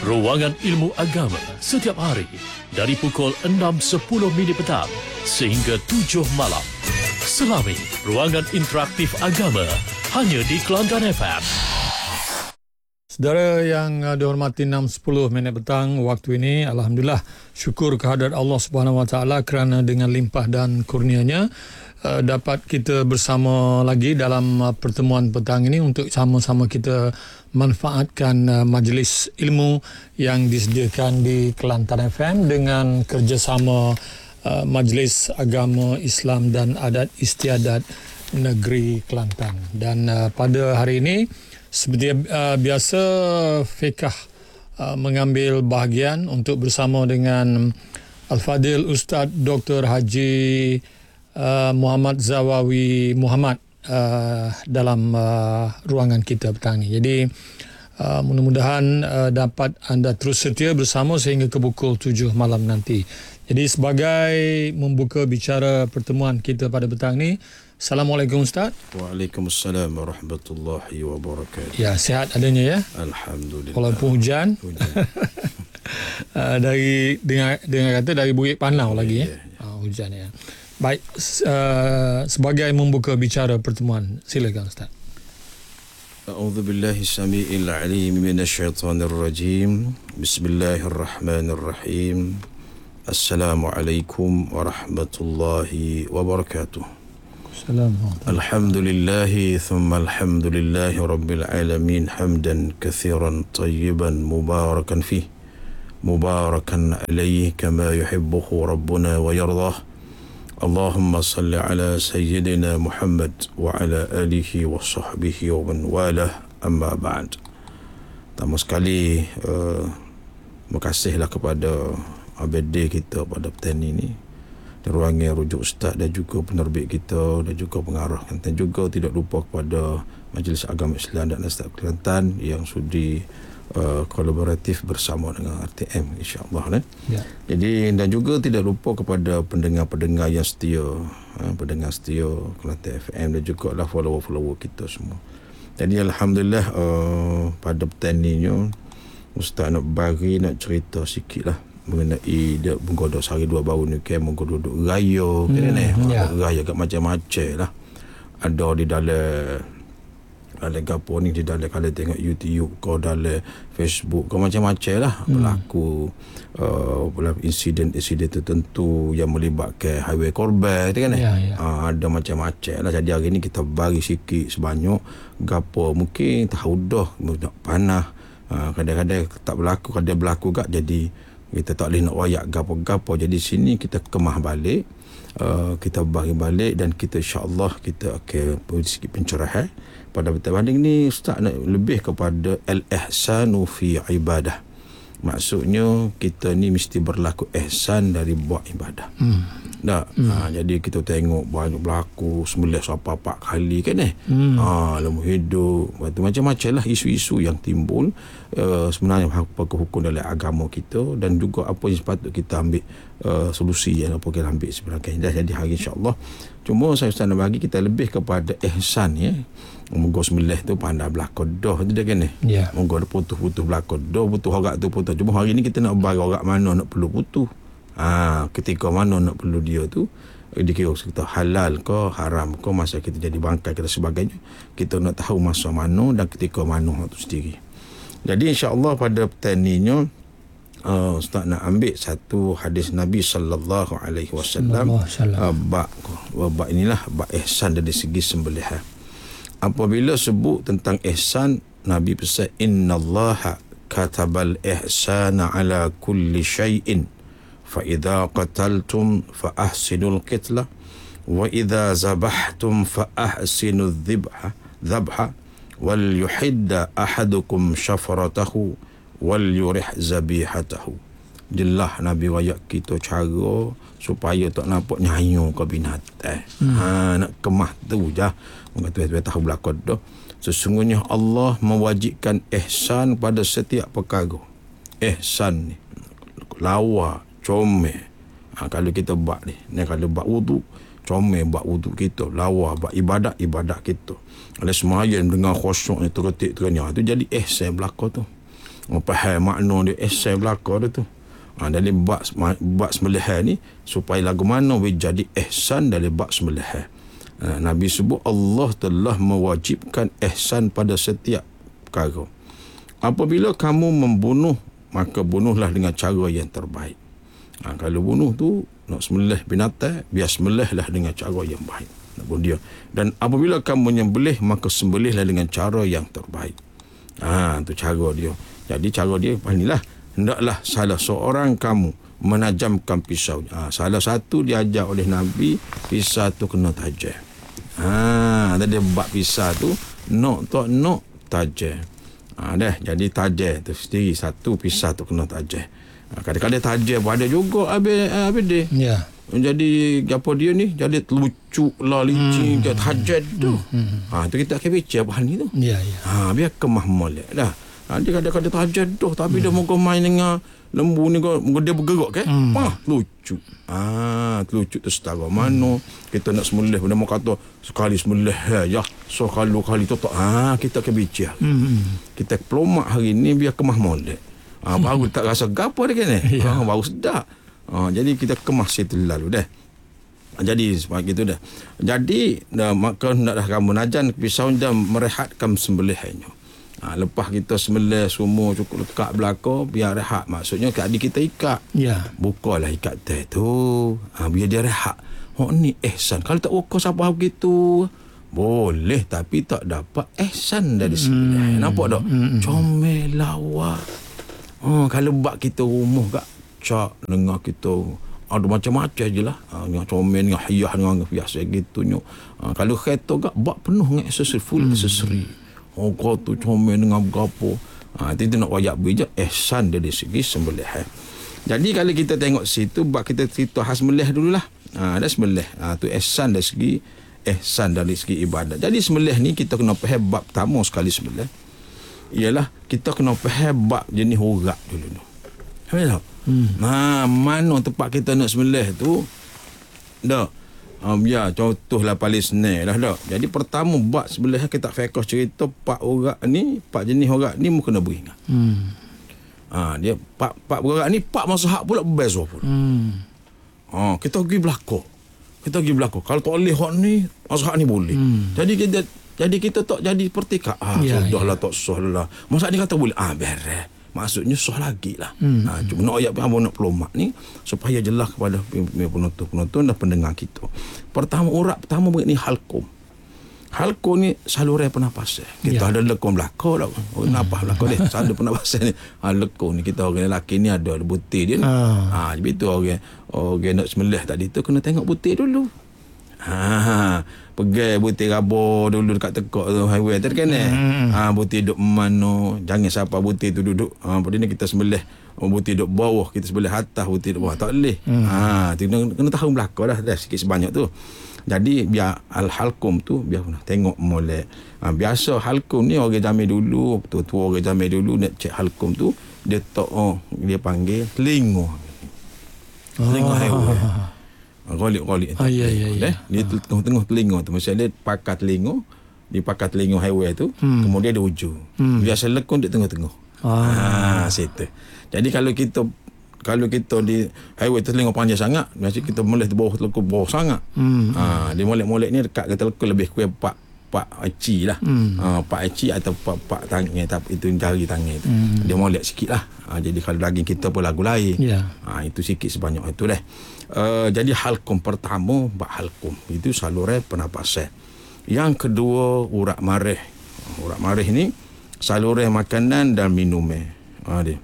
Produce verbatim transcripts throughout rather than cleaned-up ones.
Ruangan Ilmu Agama setiap hari dari pukul enam sepuluh minit petang sehingga tujuh malam. Selami Ruangan Interaktif Agama hanya di Kelantan F M. Saudara yang dihormati, enam sepuluh minit petang waktu ini, alhamdulillah, syukur kehadrat Allah Subhanahu Wa Taala kerana dengan limpah dan kurnianya uh, dapat kita bersama lagi dalam uh, pertemuan petang ini untuk sama-sama kita manfaatkan uh, majlis ilmu yang disediakan di Kelantan F M dengan kerjasama uh, Majlis Agama Islam dan Adat Istiadat Negeri Kelantan. Dan uh, pada hari ini seperti uh, biasa, Fiqh uh, mengambil bahagian untuk bersama dengan Al-Fadil Ustaz Doktor Haji uh, Muhammad Zawawi Muhammad uh, dalam uh, ruangan kita petang ini. Jadi uh, mudah-mudahan uh, dapat anda terus setia bersama sehingga ke pukul tujuh malam nanti. Jadi sebagai membuka bicara pertemuan kita pada petang ini, Assalamualaikum Ustaz. Waalaikumsalam warahmatullahi wabarakatuh. Ya, sihat adanya ya. Alhamdulillah. Walaupun hujan. Hujan. uh, dari dengan dengan kata dari Bukit Panau lagi ya. Yeah, yeah. Uh, hujan ya. Baik, uh, sebagai membuka bicara pertemuan, silakan Ustaz. A'udzu billahi samii'il 'aliim minasyaitonir rajim. Bismillahirrahmanirrahim. Assalamualaikum warahmatullahi wabarakatuh. Alhamdulillahi thumma alhamdulillahi rabbil alamin hamdan kathiran tayyiban mubarakan fih mubarakan alaihi kama yuhibbuhu rabbuna wa yardah. Allahumma salli ala sayyidina Muhammad wa ala alihi wa sahbihi wa man walah, amma ba'd. Pertama sekali uh, terima kasihlah kepada abd kita pada petang ini, ruangan rujuk Ustaz dan juga penerbit kita dan juga pengarah, dan juga tidak lupa kepada Majlis Agama Islam dan Adat Kelantan yang sudi uh, kolaboratif bersama dengan R T M, insya-Allah. Ya. Jadi dan juga tidak lupa kepada pendengar-pendengar yang setia, uh, pendengar setia Kelantan F M dan juga lah follower-follower kita semua. Jadi alhamdulillah uh, pada petang ni Ustaz nak bagi nak cerita sikitlah mengenai dia menggodok sehari dua baru ni kan menggodok raya hmm, kan ni yeah. Raya kat macam-macam lah, ada di dalam dalam gapo ni, di dalam kalau tengok YouTube kau dalam Facebook kau macam-macam lah hmm. berlaku uh, insiden-insiden tertentu yang melibatkan highway korban kan ni yeah, yeah. Uh, ada macam-macam lah. Jadi hari ni kita bagi sikit sebanyak gapo mungkin tahu dah nak panah, uh, kadang-kadang tak berlaku, kadang berlaku gak, jadi kita tak boleh nak wayak gapo-gapo. Jadi sini kita kemah balik, uh, kita bagi balik dan kita insya-Allah kita akan beri sikit pencerahan pada berbanding ni. Ustaz nak lebih kepada al-ihsanu fi ibadah. Maksudnya kita ni mesti berlaku ihsan dari buat ibadah. Hmm. Nah, hmm. Ha, jadi kita tengok banyak berlaku sembilan sampai empat kali kan eh. Hmm. Ha, dalam hidup macam-macam lah isu-isu yang timbul, uh, sebenarnya apa hukum dalam agama kita dan juga apa yang sepatut kita ambil uh, solusi yang apa kita ambil sebagainya. Jadi hari insya-Allah cuma saya Ustaz nak bagi kita lebih kepada ihsan ya. Moga sembilan tu pandai berlaku dah tu dah kan eh. Yeah. Moga putus-putus berlaku dah, putus orang tu putus. Cuma hari ni kita nak bagi orang mana nak perlu putus. Ha, ketika mana nak perlu dia tu dikira kita halal ke haram ke, masa kita jadi bangkai dan sebagainya, kita nak tahu masa mana dan ketika mana tu sendiri. Jadi insya-Allah pada petang ni uh, Ustaz nak ambil satu hadis Nabi sallallahu alaihi wasallam, uh, bab bab inilah bab ihsan dari segi sembelihan. Apabila sebut tentang ihsan, Nabi pesan innallaha katabal ihsana ala kulli syai'in fa idza qataltum fa ahsinul qitla wa idza zabahtum fa ahsinudh dhibha dhabha wal yuhidda ahadukum shafaratahu wal yurih zabihatahu. Jelas Nabi wayak kita cara supaya tak nampak nyanyo ke binatang. Hmm. Ha, nak kemah tu je. Mengatakan tahu belakang dah. Sesungguhnya Allah mewajibkan ihsan pada setiap perkara. Ihsan ni lawa, comel. Ha, kalau kita buat ni, ni kalau buat wudu, comel buat wudu kita, lawa buat ibadat, ibadat kita. Oleh semayang dengan khusyuk ni terketik terkenyang tu jadi ihsan belakang tu. faham makna dia ihsan belaka dia tu. Ha, dari bab bab sembelihan ni supaya lagu mana we jadi ihsan dari bab sembelihan. Ha, Nabi sebut Allah telah mewajibkan ihsan pada setiap perkara. Apabila kamu membunuh, maka bunuhlah dengan cara yang terbaik. Ha, kalau bunuh tu nak sembelih binatang, biar sembelihlah dengan cara yang baik. Nak bunuh dia. Dan apabila kamu menyembelih, maka sembelihlah dengan cara yang terbaik. Ha, tu cara dia. Jadi cara dia inilah, hendaklah salah seorang kamu menajamkan pisau. Ha, salah satu diajar oleh Nabi, pisau tu kena tajam. Ha, tadi bab pisau tu nok tak nok tajam. Ha, dah jadi tajam tu sendiri, satu pisau tu kena tajam. Ha, kadang-kadang tajam pun ada juga habis habis dia. Ya. Jadi apa dia ni, jadi lucu lah, licin, hmm. tajam tu. Hmm. Ha, tu kita akan bincang apa hal ni tu. Ya, ya. Ha, biar kemah molek dah. Ha, dia kadang-kadang tajam tu, tapi hmm. dia mau main dengan lembu ni, dia bergerak kan? Hmm. Pah, lucu. Ah, lucu tu setara. Mana kita nak sembelih, dia mau kata sekali sembelih ya, so kalau kali tu tak. Ah, kita akan bincang. Hmm. Kita pelomak hari ni biar kemah molek. Ah, baru tak rasa gapo dia kan? Ah, baru sedap. Ah, jadi kita kemas situ lalu dah. Jadi sebab itu dah. Jadi dah, maka hendaklah kamu najan pisau dan merehatkan sembelihannya. Ha, lepas kita sembelih semua cukup lekat belakang, biar rehat. Maksudnya adik kita ikat. Ya. Bukalah ikat teh tu. Ha, biar dia rehat. Oh ni ihsan. Kalau tak buka siapa begitu, boleh tapi tak dapat ihsan dari sembelih. Hmm. Nampak tak? Hmm. Comel lawak. Oh, kalau bak kita rumah kat cak dengar kita ada macam-macam je lah. Ha, dengan comel, dengan hiyah, dengan biasa gitunya. Ha, kalau kereta kat bak penuh dengan aksesori, full hmm. aksesori. Oh, kau tu comel dengan berapa. Ha, itu nak wayak bijak ihsan dari segi sembelihan. Jadi kalau kita tengok situ, bak kita cerita khas sembelih dululah. Ha, ada sembelih. Ha, tu ihsan dari segi ihsan dari segi ibadat. Jadi sembelih ni kita kena faham bab pertama sekali sembelih. Ialah kita kena faham bab jenis urat dulu tu. Faham tak? Hmm. Ha, mana tempat kita nak sembelih tu? Dak. Um, ya, contohlah paling senang lah dak. Jadi pertama bab sembelih kita fokus cerita pak urat ni, pak jenis urat ni mungkin kena beringat. Hmm. Ha, dia pak pak urat ni pak mazhab pula berbeza pula. Hmm. Ha, kita pergi belakang. Kita pergi belakang. Kalau tak boleh hak ni, mazhab ni boleh. Hmm. Jadi kita jadi kita tak jadi pertikak. Ah, ya, sudahlah ya. Tak susah lah. Mazhab ni kata boleh. Ah, beres. Maksudnya susah lagi lah. Hmm. Ha, cuma nak ayat abang nak pelomak ni supaya jelas kepada penonton-penonton dan pendengar kita. Pertama, urat pertama ni halkum. Halkum ni saluran pernafasan. Kita ya. Ada lekung belakang tak? Oh, napas belakang dia. Ada pernafasan ni. Ha, lekung ni kita orang lelaki ni ada butir dia ni. Ha, ha begitu orang orang nak sembelih tadi tu kena tengok butir dulu. Ha, pergi butir raba dulu dekat tekak tu highway tadi kan eh. Hmm. Ha, butir duduk mana, jangan siapa butir tu duduk. Ha, pada ni kita sembelih butir duduk bawah, kita sembelih atas butir duduk bawah tak boleh. Hmm. Ha, kena, kena tahu belakang dah, dah sikit sebanyak tu. Jadi biar al-halkum tu biar tengok molek. Ha, biasa halkum ni orang zaman dulu, tua-tua orang zaman dulu nak cek halkum tu, dia tak oh, dia panggil telinga. Telinga oh. highway. Golik-golik ah, ya, ya, ya. Dia tengah-tengah telinga tu. Maksudnya dia pakai telinga, dia pakai telinga highway tu, hmm. kemudian dia hujung. Hmm. Biasa lekun di tengah-tengah. Ah, ha, situ. Jadi kalau kita kalau kita di highway tu telinga panjang sangat, biasa kita molek di bawah telekuk bawah sangat. Hmm. Ha, dia molek-molek ni dekat ke telekuk lebih kurang pak pak aci lah. Hmm. Ha, pak aci atau pak pak tangan, tapi itu jari tangan tu. Hmm. Dia molek sikit lah. Ha, jadi kalau daging kita pun lagu lain. Yeah. Ha, itu sikit sebanyak itu dah. Uh, jadi halkum pertama bak halkum itu saluran pernafasan. Yang kedua urat marih. Urat marih ni saluran makanan dan minuman. Ha, dia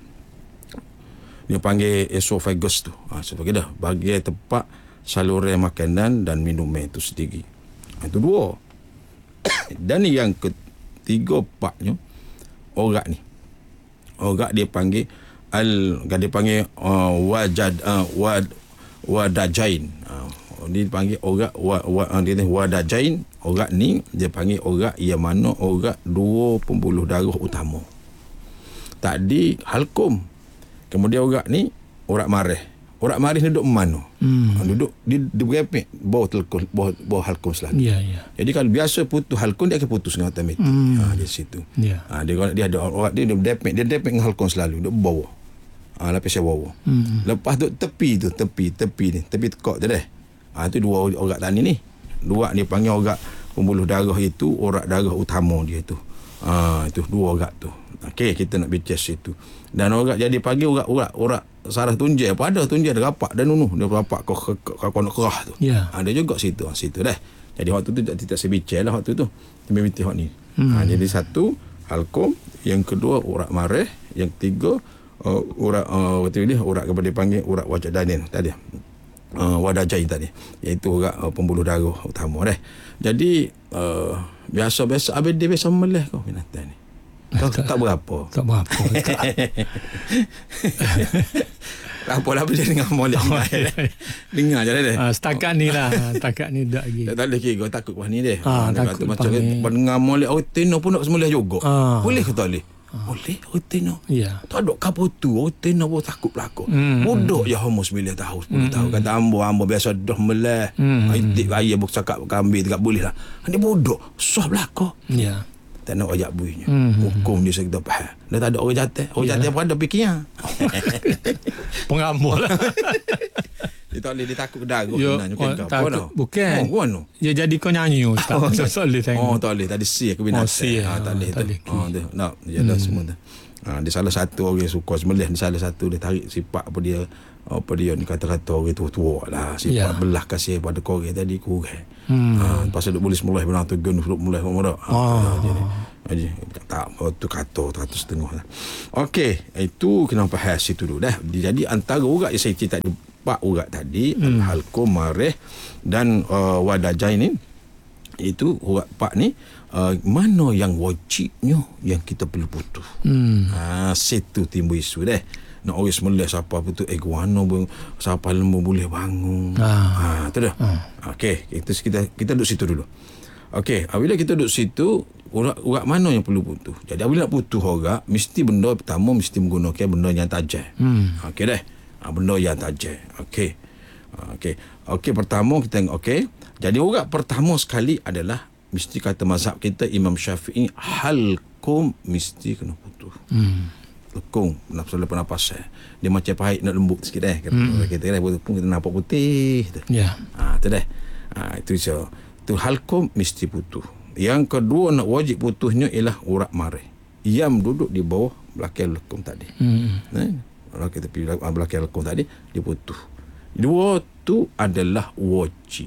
dia panggil esophagus tu. Ha, sebagai dah bahagian tempat saluran makanan dan minuman itu sendiri. Ha, itu dua. Dan yang ketiga paknya urat ni. Urat dia panggil al dia panggil uh, wajad uh, wad wadajain. Uh, dia panggil urat wa, wa, uh, dia wadajain. Urat ni dia panggil urat yang mana urat dua pembuluh darah utama. Tadi halkum. Kemudian urat ni urat marih. Urat maris duduk mana? Hmm. Ha, duduk di di berepek bawah telekung, bawah, bawah halkum selagi. Ya, ya. Jadi kalau biasa putus halkum, dia akan putus dengan automatik. Hmm. Ha, di situ. Ya. Ha, dia dia ada urat dia dia depek, dia depek dengan halkum selalu, duduk bawah. Ha, lapis bawah. Hmm. Lepas tu tepi tu, tepi, tepi ni, tepi tekak tu dah. Ha, tu dua urat tani ni. Dua dia panggil urat pembuluh darah itu, urat darah utama dia tu. Ha, itu dua urat tu. Okey, kita nak bincang situ. Dan urat jadi panggil urat urat urat saraf tunjai apa ada tunjai dia rapat dan nunuh dia rapat kau kau nak kerah tu. Ya. Ha, dia juga situ, situ dah. Jadi waktu tu tak tidak sebincang lah waktu tu. Kita binti hak ni. Hmm. Ha, jadi satu halkum, yang kedua urat marih, yang ketiga uh, urat uh, waktu ni urat kepada dipanggil urat wajah danin tadi. Uh, wadajai tadi, iaitu urat uh, pembuluh darah utama dah. Jadi uh, biasa-biasa abang dia biasa meleh kau binatang ni. Kau tak, tak berapa. Tak berapa. Tak. Apalah apa dia dengar molek. Dengar je dah. Ha, setakat ni lah. Setakat ni tak lagi. Tak, tak boleh kira kau takut pah ni dia. Ha, Ha, takut macam pah dengar molek orang tino pun nak semulih juga. Ha. Boleh ke tak boleh? Ha. Boleh orang tino. Ya. Tak ada kaputu orang tino pun takut berlaku. Hmm. Budak je homo sembilan tahun, sepuluh tahun. Kata ambo-ambo biasa dah meleh. Hmm. Itik raya bercakap kambing tak boleh lah. Dia bodoh. Susah berlaku. Ya. Tak nak ajak buinya. Hmm. Hukum dia kita faham. Dah tak ada orang jatuh. Orang jatuh apa ada fikirnya. Pengambil lah. Dia tak boleh, dia takut darah. Yo, takut. Bukan. Oh, no. Ya jadi kau nyanyi Ustaz. Oh, tak boleh tengok. Oh, tak boleh. Tadi si aku binatang. Oh, si. Ha, tak boleh. Tak boleh. Oh, dia. Nak. Dia dah semua tu. Ha, dia salah satu orang suka semelih. Dia salah satu dia tarik sifat apa dia. Apa dia ni kata-kata orang tua-tua lah. Sifat Ya. belah kasih pada korang tadi kurang. Hmm. Ha, pasal dia boleh semulai benar tu gun duduk mulai pemurah. Ha, Oh. jadi tak tu kata satu setengah lah. Okey, itu kena faham situ dulu dah. Jadi antara urat yang saya cerita tadi, empat urat tadi, hmm. halkum, marih dan uh, wadajai ni, itu urat empat ni uh, mana yang wajibnya yang kita perlu putus. Hmm. Ha, situ timbul isu dah. Nak orang semelih siapa betul iguana pun siapa lembu boleh bangun. Ah, ha, tu dah. Ah. Okey, itu kita kita duduk situ dulu. Okey, apabila kita duduk situ, urat urat mana yang perlu putus. Jadi apabila putus urat, mesti benda pertama mesti menggunakan benda yang tajam. Hmm. Okey dah. Ha, benda yang tajam. Okey. Okey. Okey, pertama kita tengok okey. Jadi urat pertama sekali adalah mesti kata mazhab kita Imam Syafi'i halkum mesti kena putus. Hmm. Lekung nafsu lepas napas dia macam pahit nak lembut sikit dah kata hmm. kita dah pun kita nampak putih tu. Ya. Ha tu dah. Ha itu so. Tu halkum mesti putus. Yang kedua nak wajib putusnya ialah urat marih. Yang duduk di bawah belakang lekung tadi. Hmm. Eh, kalau kita pilih belakang lekung tadi dia putus. Dua tu adalah wajib.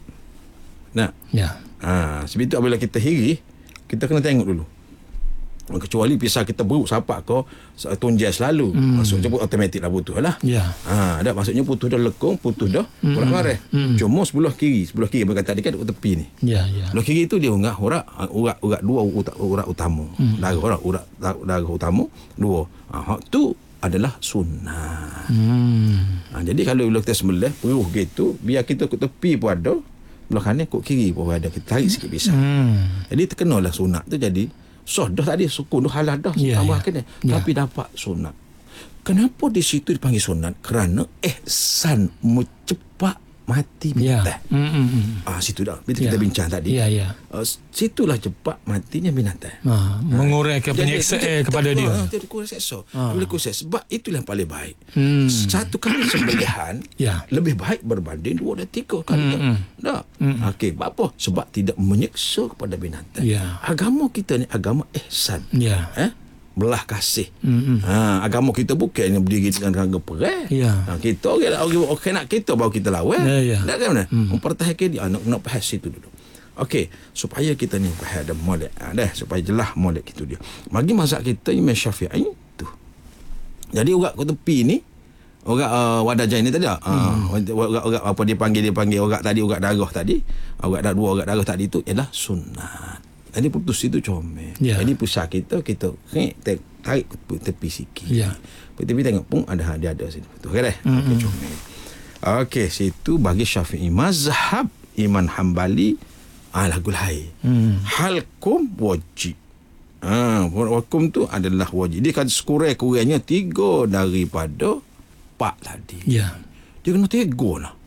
Nah. Ya. Ha sebab itu apabila kita hiri kita kena tengok dulu. Kecuali pisah kita beruk sapak kau tunjai selalu. Hmm. Maksudnya pun automatik lah putus lah. Ya. Ha, ada maksudnya putus dah lekung, putus dah hmm. urat marih. Hmm. Cuma sebelah kiri, sebelah kiri berkata tadi kan dekat tepi ni. Ya, ya. Sebelah kiri tu dia unggah urat urat urat dua urat, urat utama. Hmm. Darah urat urat darah utama dua. Ha, tu adalah sunnah. Hmm. Ha, jadi kalau bila kita sembelih peruh gitu, biar kita ke tepi pun ada, belah kanan kok kiri pun ada. Kita tarik sikit pisah. Hmm. Jadi terkenalah sunat tu jadi so dah tadi sukun dah halal dah ya, tambah ya. kena Ya. tapi dapat sunat. Kenapa di situ dipanggil sunat? Kerana ihsan mencepat mati Ya. binatang. Hmm, hmm, hmm. Ah situ dah. Kita, Ya. kita bincang tadi. Ya, ya. Uh, situlah cepat matinya binatang. Ha, mengurangkan penyeksaan kepada dia. Ha, dia kurang seksa. Ha. Boleh kurang seksa. Sebab itulah yang paling baik. Hmm. Satu kali sembelihan Ya. lebih baik berbanding dua dan tiga kali. Hmm, hmm. Dah. Hmm. Okey, apa? Sebab tidak menyeksa kepada binatang. Ya. Agama kita ni agama ihsan. Ya. Eh? Belah kasih. Hmm. Ha, agama kita bukan yang berdiri dengan harga perang. Ya. Ha, kita orang orang okay, nak kita baru kita lawan. Ya, ya. Tak kan mana? Hmm. Mempertahankan dia nak nak bahas itu dulu. Okey, supaya kita ni faham ada molek. Ha, dah supaya jelas molek itu dia. Bagi mazhab kita Imam Syafi'i tu. Jadi urat ke tepi ni urat uh, wadajai ni tadi ah. Hmm. Uh, urat, urat apa dia panggil dia panggil urat tadi urat darah tadi. Urat darah dua urat darah tadi tu ialah sunat. Jadi putus itu comel. Ya. Jadi pusat kita kita tarik, tarik ke tepi sikit. Ya. Tepi tengok pun ada dia ada sini. Betul kan? Hmm. Okey comel. Okey, situ bagi Syafi'i. Mazhab Imam Hambali ala gulhai. Hmm. Halkum wajib. Ha, hukum tu adalah wajib. Dia kan sekurang-kurangnya tiga daripada empat tadi. Ya. dia kena tegur lah.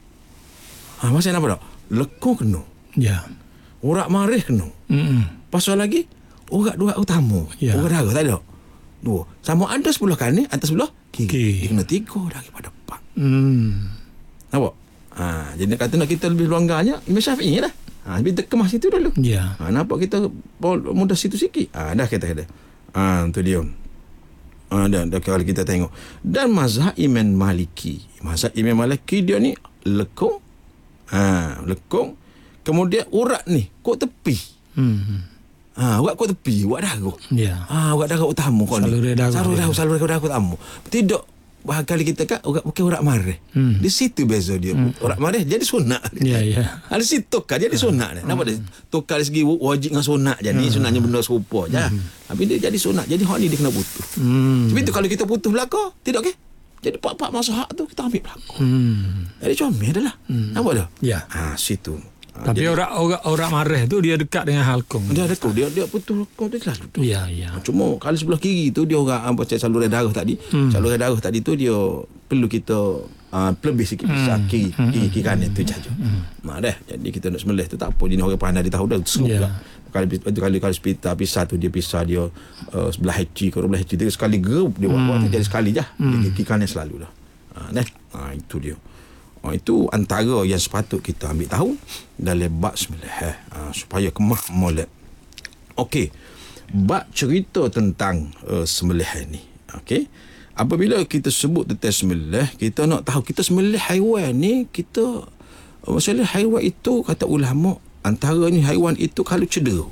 Ha, maksudnya apa tak? Lekong kena. Ya. Urat marih kena. Mm-mm. Pasal lagi, urat dua utama. Ya. Urat darah tak ada. Dua. Sama ada sebelah kanan, atas sebelah kiri. Kiri. Dia kena tegur daripada empat. Hmm. Nampak? Ha, jadi kata nak kita lebih longgarnya, Imam Syafi'i lah. Ha, tapi kemas situ dulu. Ya. Ha, nampak kita mudah situ sikit. Ha, dah kata-kata. Ha, tu dia. Ha, dah, dah kalau kita tengok. Dan mazhab Imam Maliki. Mazhab Imam Maliki dia ni lekong. Ha, lekong. Kemudian urat ni kok tepi. Hmm. Ha, urat kok tepi, urat darah. Ya. Ha, urat darah utama kau ni. Saluran darah. Saluran darah, saluran darah utama. Tidak bahagian kali kita kan urat bukan urat marih. Hmm. Di situ beza dia. Hmm. Urat marih jadi sunat. Ya, ya. Ada situ tukar jadi sunat. Hmm. Nampak dia tukar dari segi wajib dengan sunat je. Ni sunatnya benda serupa je. Hmm. Tapi dia jadi sunat. Jadi hak ni dia kena putus. Hmm. Sebab tu kalau kita putus belakang, tidak ke? Jadi pak-pak masa hak tu kita ambil belakang. Hmm. Jadi comel adalah. Hmm. Nampak tak? Ya. Ha, situ. Ha, tapi jadi, orang orang orang marah tu dia dekat dengan halkong. Dia ada tu dia dia putus kau tu selalu tu. Ya, ya. Cuma kalau sebelah kiri tu dia orang apa cakap saluran darah tadi. Hmm. Saluran darah tadi tu dia perlu kita uh, lebih sikit bisa hmm. kiri, hmm. kiri kiri kanan tu saja. Hmm. Mak dah. Jadi kita nak sembelih tu tak apa, dia orang pandai dia tahu dah serup yeah. lah. Kalau kali kali hospital pisah tu dia pisah dia uh, sebelah heci ke sebelah heci dia sekali gerup dia buat hmm. jadi sekali je. Hmm. Kiri kanan selalu dah. Ha dah. Ha itu dia. Oh, itu antara yang sepatut kita ambil tahu dalam bab sembelih eh, uh, supaya kemah molek. Okey. Bab cerita tentang uh, sembelih ni. Okey. Apabila kita sebut tentang sembelih, kita nak tahu kita sembelih haiwan ni, kita uh, masalah haiwan itu kata ulama antaranya haiwan itu kalau cedera.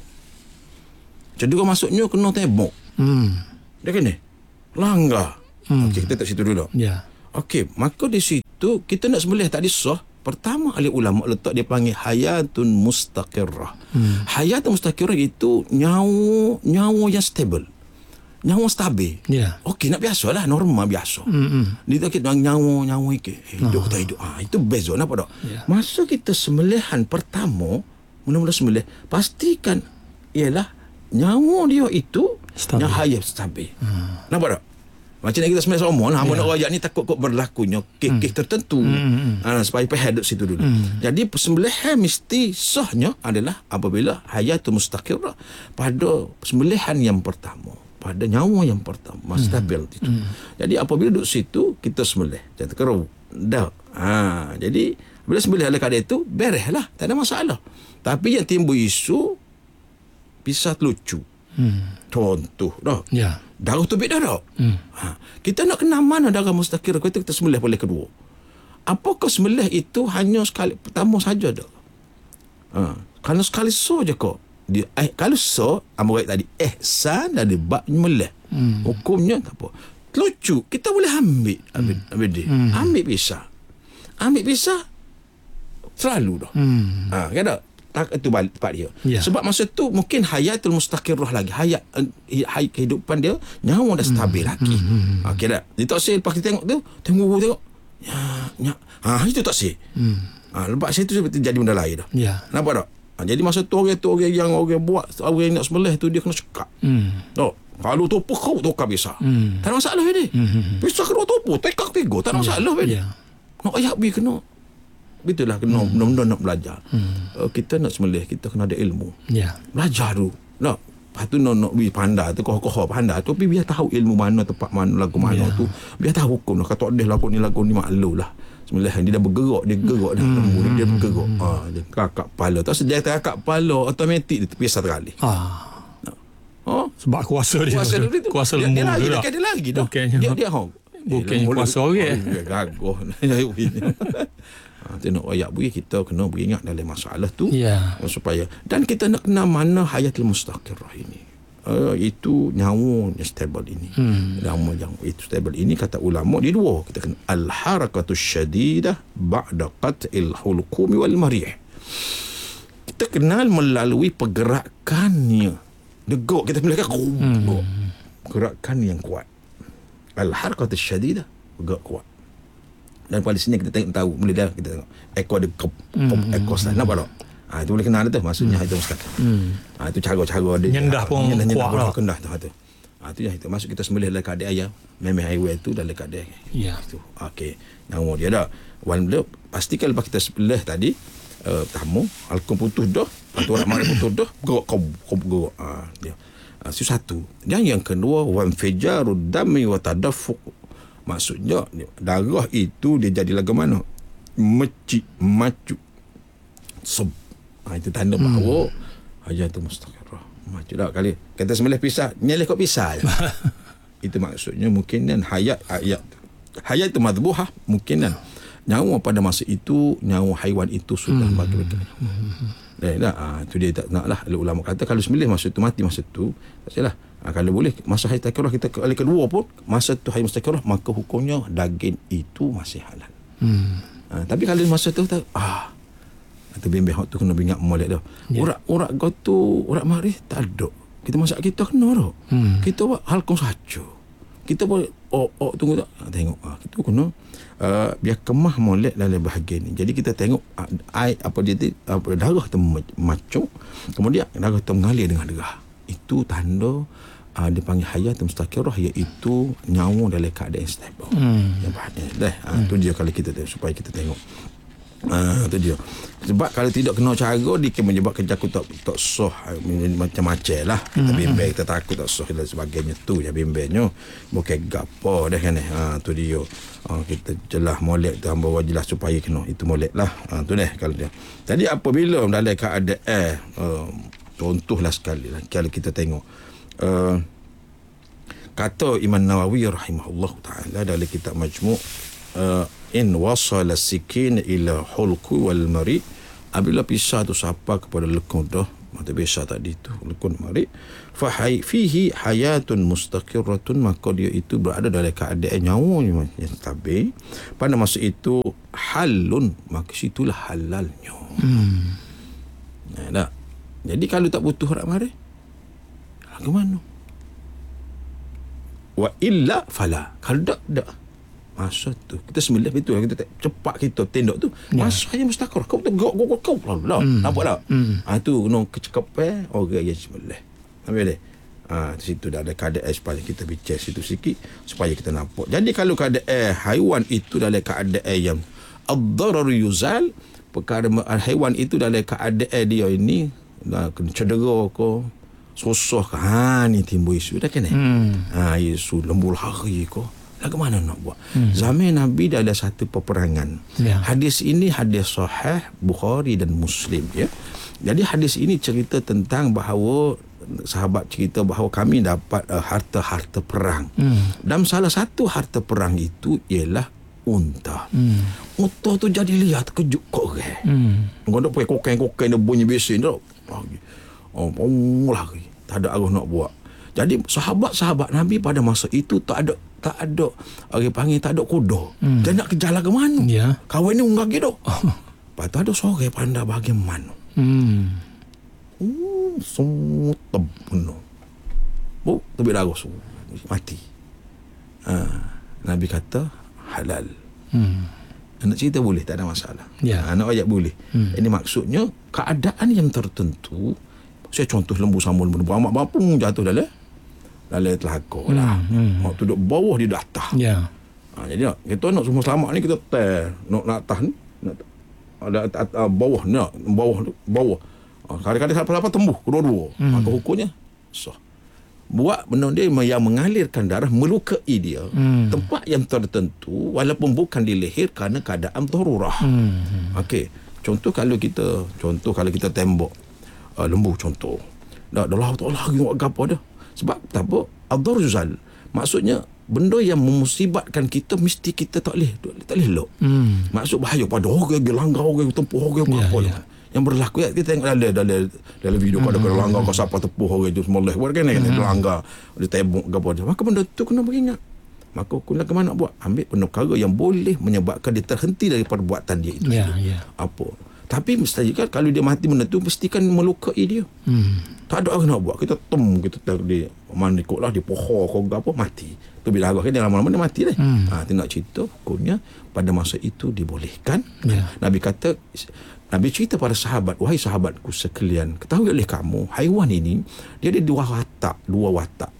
Cedera maksudnya kena tembak. Hmm. Dia kena langgar. Hmm. Okey, kita tak situ dulu. Ya. Yeah. Okey, maka di situ kita nak sembelih tak disah. Pertama ahli ulama letak dia panggil hayatun mustaqirrah. Hmm. Hayatun mustaqirrah itu nyawa nyawa yang stable. Nyawa stabil. Ya. Yeah. Okey, nak biasalah, normal biasa. Hmm. Dia kita nyawa nyawa iki hidup tak hidup. Ah, itu beza nampak tak? Yeah. Masa kita sembelihan pertama, mula-mula sembelih, pastikan ialah nyawa dia itu stabil. Yang hayat stabil. Hmm. Nampak tak? Macam yang kita sembelih semua lah. Hamba nak rakyat ni takut kok berlakunya kes-kes hmm. tertentu. Hmm. Ha, supaya pergi duduk situ dulu. Hmm. Jadi sembelihan mesti sahnya adalah apabila hayatun mustaqirrah pada sembelihan yang pertama. Pada nyawa yang pertama. Hmm. Stabil itu. Hmm. Jadi apabila duduk situ, kita sembelih. Jangan terkerau. Dah. Ha, jadi bila sembelih ala kadar itu, beres lah. Tak ada masalah. Tapi yang timbul isu, pisah lucu. Hmm. Contoh dah. Ya. Darah tu beda dah. Hmm. Ha. Kita nak kenal mana darah mustaqir kita kita sembelih boleh kedua. Apakah sembelih itu hanya sekali pertama saja dah? Ha. Kalau sekali so je kok. Dia eh, kalau so amoi tadi ihsan dari bab memelih. Hmm. Hukumnya tak apa. Lucu, kita boleh ambil ambil hmm. ambil dia. Hmm. Ambil pisah. Ambil pisah selalu dah. Hmm. Ha, kan tak? Tak itu balik tempat dia. Ya. Sebab masa tu mungkin hayatul mustaqirrah lagi. Hayat, hayat kehidupan dia nyawa dah stabil hmm. lagi. Hmm. Okey tak? Dia tak say lepas kita tengok tu, tengok tengok. Ya, ya. Ha, itu tak say. Hmm. Ha, lepas itu seperti jadi benda lain dah. Ya. Nampak tak? Ha, jadi masa tu orang tu orang yang orang buat orang yang nak sembelih tu dia kena cekak. Hmm. Tak. Kalau tu pekau tukar bisa. Hmm. Tak ada masalah dia. Hmm. Bisa kedua tu tekak tiga, tak ada masalah dia. Ya. Nak ayat bi kena begitulah kena hmm. benar-benar nak belajar. Hmm. Uh, kita nak sembelih, kita kena ada ilmu. Ya. Belajar dulu. Nak. Lepas tu nak, nak bi pandai tu, koh-koh pandai tu, tapi biar tahu ilmu mana, tempat mana, lagu mana ya. Tu. Biar tahu hukum lah. Kata dia lagu ni, lagu ni maklu lah. Sembelih dia dah bergerak, dia gerak dah. Hmm. Dia, dia bergerak. Hmm. Ha, dia kakak kepala. Tak sejak kakak kepala, automatik dia terpisah sekali. Ah. Oh? Sebab kuasa dia. Kuasa dia tu. Kuasa dia, lembu dia lagi, dah. Dia lagi dah. Bukannya. Dia, dia, dia, bukannya kuasa orang. Gagoh. Ha, kita nak rakyat beri, kita kena beringat dalam masalah tu yeah. supaya dan kita nak kenal mana hayatul mustaqirrah ini. Uh, itu nyawa yang stable ini. Hmm. Nyawa yang itu stable ini kata ulama di dua. Kita kena al-harakatus syadidah ba'da qat'il hulqumi wal marih. Kita kenal melalui pergerakannya. Degok kita melihat hmm. gerakan yang kuat. Al-harakatus syadidah bergerak kuat. Dan pada sini kita tengok tahu boleh dah kita tengok ekor ada kop mm. ekor sana nampak tak? Ha, itu boleh kenal tu maksudnya mm. itu mustaqim. Mm. Ha, itu cara-cara dia nyendah pun nyendah, kuat lah. Kendah tu. Ha, Ha, tu yang itu masuk kita sembelih dalam keadaan ayam. Memang haiwan itu dalam keadaan. Ya. Itu. Okey. Nyawa dia dah. Wan dia pastikan lepas kita sembelih tadi uh, tamu alkum putus dah, atau orang mari putus dah, gerak kau kau gerak. Ah dia. Uh, itu satu. Dan yang kedua wan fijarud dami wa tadaffuq. Maksudnya darah itu dia jadi lagu mana? Mecik, macu. Sob. Ha, itu tanda hmm. bahawa hajat tu mustaqirah. Macu dah kali. Kata sembelih pisah, nyelih kau pisah je. Itu maksudnya mungkin kan hayat ayat. Hayat itu madbuhah mungkin kan. Nyawa pada masa itu, nyawa haiwan itu sudah hmm. bagi mereka. Dah, dah. Ha, itu dia tak nak lah. Ulama kata kalau sembelih masa itu mati masa itu, tak salah. Ha, kalau boleh masa hayat mustaqirah kita kali kedua pun masa tu hayat mustaqirah, maka hukumnya daging itu masih halal. Hmm. Ha, tapi kalau masa tu tak ah atau bimbing hak tu kena ingat molek dah. Yeah. Urat-urat kau tu urat marih tak ada. Kita masak kita kena dah. Hmm. Kita buat hal kau saja. Kita boleh oh oh tunggu tak ha, tengok ah ha, kita kena uh, biar kemah molek dalam bahagian ni. Jadi kita tengok air apa dia apa darah tu macam kemudian darah tu mengalir dengan darah. Itu tanda uh, dipanggil hayat mustaqirah, iaitu nyawa dalam keadaan stable. Hmm. Yang bahagia dah. Ha, hmm. tu dia kalau kita supaya kita tengok. Ah, tu dia. Sebab kalau tidak kena cara dia akan menyebabkan aku tak tak sah macam-macam lah. Kita hmm. bimbang, kita takut tak sah dan sebagainya tu ya bimbangnya. Bukan gapo dah kan. Ha, tu dia. Ha, kita jelas molek tu hamba wajilah supaya kena itu molek lah. Ha, tu dah kalau dia. Jadi apabila dalam keadaan uh, contohlah sekali lah kalau kita tengok uh, kata Imam Nawawi rahimahullah taala dalam kitab Majmu' uh, in wasala sikin ila hulqi wal mari, apabila pisah tu sampai kepada lekun dah mata pisah tadi tu lekun mari, fa hay fihi hayatun mustaqirratun, maka dia itu berada dalam keadaan nyawa yang stabil pada masa itu halun, maka situlah halalnya. Hmm. Nah, dah. Jadi kalau tak butuh rak mari, ke mana? Wa illa fala. Kalau tak dak. Masa tu kita sembelih betul, kita cepat kita tendok tu. Ya. Masa yang mustaqirah. Kau tu gerak kau kau kau lah. Hmm. Nampak tak? Hmm. Ah tu kena kecekapan orang yang sembelih. Ambil dia. Ah di situ dah ada keadaan supaya kita bincang situ sikit supaya kita nampak. Jadi kalau keadaan haiwan itu dalam keadaan yang ad-darar yuzal, perkara haiwan itu dalam keadaan dia ini dah kena cedera ko, susah ke, ha ni timbul isu dah kan. Hmm. Ha isu lembul hari ko. Lagu mana nak buat? Hmm. Zaman Nabi dah ada satu peperangan. Ya. Hadis ini hadis sahih Bukhari dan Muslim ya. Jadi hadis ini cerita tentang bahawa sahabat cerita bahawa kami dapat uh, harta-harta perang. Hmm. Dan salah satu harta perang itu ialah unta. Hmm. Unta tu jadi lihat kejut kok orang. Hmm. Kau nak pakai kokain-kokain dia bunyi besin dah. Oh, oh lagi. Tak ada arah nak buat. Jadi sahabat-sahabat Nabi pada masa itu tak ada tak ada orang panggil tak ada kuda. Hmm. Dia nak kejar ke mana? Ya. Kawan ni unggah gitu. Oh. Lepas tu ada sore pandai bagaimana. Hmm. Oh, semut penuh. Bu, tapi darah semua mati. Ha, Nabi kata halal. Hmm. Nak cerita boleh, tak ada masalah. Ya. Ha, nak ayat boleh. Hmm. Ini maksudnya keadaan yang tertentu. Saya contoh lembu sama lembu amat bapung jatuh dalam dalam telaga lah. Hmm. Waktu duduk bawah di atas. Ya. Ha, jadi kita nak semua selamat ni kita tel nak nak atas ni nak ada at, at, bawah nak bawah bawah. Ha, kadang-kadang siapa-siapa tembus kedua-dua. Hmm. Maka hukumnya sah. Buat benda dia yang mengalirkan darah melukai dia. Hmm. Tempat yang tertentu walaupun bukan di leher kerana keadaan darurah. Hmm. Okey. Contoh kalau kita contoh kalau kita tembak uh, lembu contoh. Dah dah lah tak lagi buat apa dah. Sebab tak apa ad-darzal. Maksudnya benda yang memusibatkan kita mesti kita tak boleh tak boleh elok. Hmm. Maksud bahaya pada orang yang langgar orang yang tempuh orang yang apa yeah, yeah. yang berlaku ya, kita tengok dalam dalam dalam video hmm. kalau langgar kau siapa tepuh orang itu semua leh buat kan kan hmm. langgar dia tembok ke apa dia. Maka benda tu kena beringat. Maka kena ke mana buat? Ambil perkara yang boleh menyebabkan dia terhenti dari perbuatan dia itu. Yeah, yeah. Apa? Tapi mesti kan kalau dia mati benda tu mestikan melukai dia. Hmm. Tak ada orang nak buat. Kita tem kita di mana ikutlah di pohon kau apa mati. Tu bila agak dia lama-lama dia mati dah. Hmm. Ha tidak cerita hukumnya pada masa itu dibolehkan. Yeah. Nabi kata Nabi cerita pada sahabat, wahai sahabatku sekalian, ketahui oleh kamu haiwan ini dia ada dua watak, dua watak.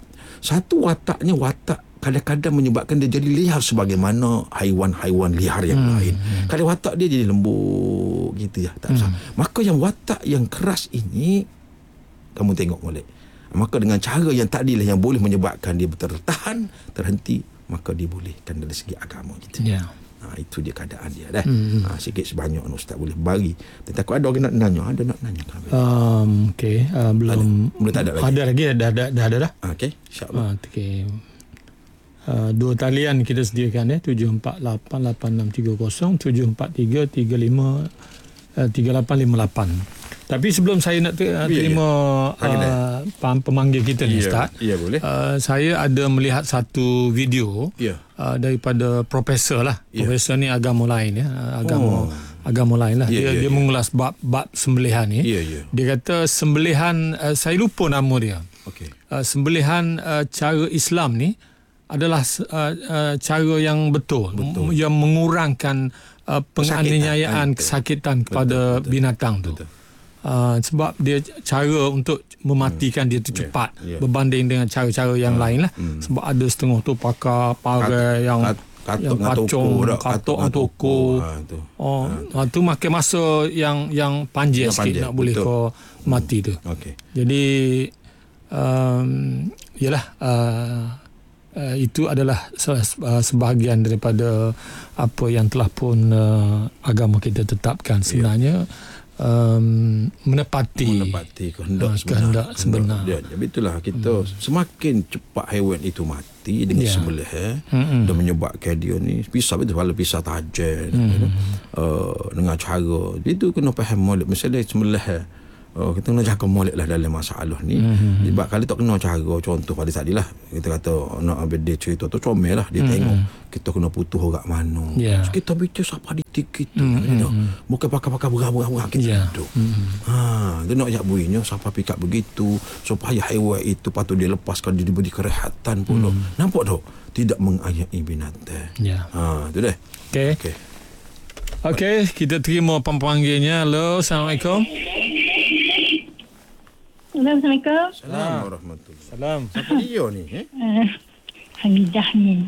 Satu wataknya watak kadang-kadang menyebabkan dia jadi liar sebagaimana haiwan-haiwan liar yang hmm. lain. Kalau watak dia jadi lembut gitu ya, tak usah. Hmm. Maka yang watak yang keras ini kamu tengok molek. Maka dengan cara yang tadilah yang boleh menyebabkan dia bertahan, terhenti, maka dibolehkan dari segi agama kita. Ya. Ha, itu dia keadaan dia dah. Hmm. Ha, sikit sebanyak Ustaz boleh bagi. Tetapi aku ada orang nak nanya, ada nak nanya kan? Um, okey, uh, belum ada, tak ada lagi. Ada lagi, dah dah dah ada dah. Okey, insya-Allah. Uh, okey. Uh, dua talian kita sediakan ya, tujuh empat lapan lapan enam tiga kosong, tujuh empat tiga tiga lima tiga lapan lima lapan. Tapi sebelum saya nak ter- yeah, terima yeah. uh, pemanggil kita ni, Ustaz. Ya, yeah, boleh. Uh, saya ada melihat satu video yeah. uh, daripada profesor lah. Yeah. Profesor ni agama lain ya, agama oh. agama lain lah. Yeah, dia yeah, dia yeah. mengulas bab bab sembelihan ni. Yeah, yeah. Dia kata sembelihan uh, saya lupa nama dia. Okey. Uh, sembelihan uh, cara Islam ni adalah uh, uh, cara yang betul, betul. yang mengurangkan uh, penganiayaan kesakitan kepada betul, betul. binatang tu. Betul. Uh, sebab dia cara untuk mematikan hmm. dia tu cepat yeah, yeah. berbanding dengan cara-cara yang hmm. lain lah. Hmm. Sebab ada setengah tu pakai parai yang katuk yang kacung, katuk atau toko. Ha, tu. Oh, ha, tu makan masa yang yang panjang yang sikit panjang, nak boleh kau mati tu. Okay. Jadi um, yalah uh, uh, itu adalah sebahagian daripada apa yang telah pun uh, agama kita tetapkan sebenarnya. Yeah. Um, menepati menepati kehendak uh, sebenar, kehendak sebenar. Dia, jadi itulah kita hmm. semakin cepat haiwan itu mati dengan yeah. sembelih eh, hmm. dan menyebabkan dia ni pisah itu kalau pisah tajam hmm. uh, dengan cara itu kena faham molek misalnya sembelih eh, uh, kita kena jaga molek lah dalam masalah ni hmm. sebab kalau tak kena cara contoh pada tadi lah kita kata nak ambil dia cerita tu comel lah dia hmm. tengok kita kena putus orang mana yeah. so, kita bicara siapa di tikit tu mm-hmm. you know? Bukan pakai-pakai berah-berah kita yeah. tu mm-hmm. ha, dia nak ajak bunyinya siapa pikat begitu supaya haiwan itu patut dia lepaskan dia diberi kerehatan pula mm. nampak tak tidak mengayai binatang yeah. ha, tu dah okey okey okay, kita terima pemanggilnya. Halo, Assalamualaikum. Assalamualaikum. Assalamualaikum warahmatullahi Salam. Siapa dia ni eh? Uh, Hamidah ni.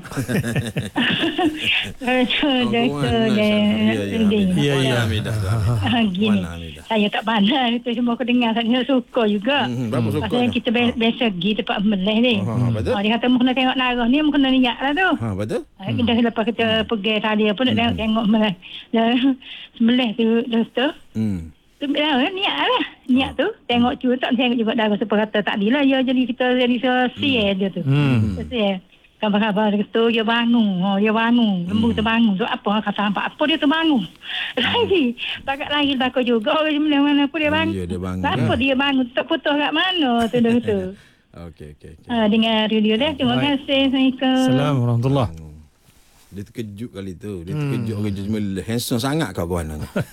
Doktor dan ya ya Hamidah. Gini. Saya tak pandai itu semua aku dengar saya suka juga. Berapa suka? Pasal kita biasa pergi tempat meleh ni. Betul. Dia kata mu kena tengok darah ni, mu kena niat lah tu. Ha betul. Kita lepas kita pergi tadi pun nak tengok meleh. Meleh tu doktor. Hmm. Tu niat lah. Niat tu tengok cuba tak tengok juga darah sebab kata tadi lah ya jadi kita jadi share dia tu. Hmm. Share. Kabar-kabar tu dia bangun, oh, dia bangun, lembu hmm. terbangun. So apa kata apa? Apa dia terbangun? Lagi, bakat lagi takut juga orang sembelih mana pun dia bangun. Ya, dia bangun. Apa ya? Dia bangun? Tak putus kat mana tu dah tu. Okey okey okey. Ah dengar radio dia. Terima kasih. Assalamualaikum. Assalamualaikum warahmatullahi. Dia terkejut kali tu. Dia terkejut orang sembelih. Handsome sangat kau kawan.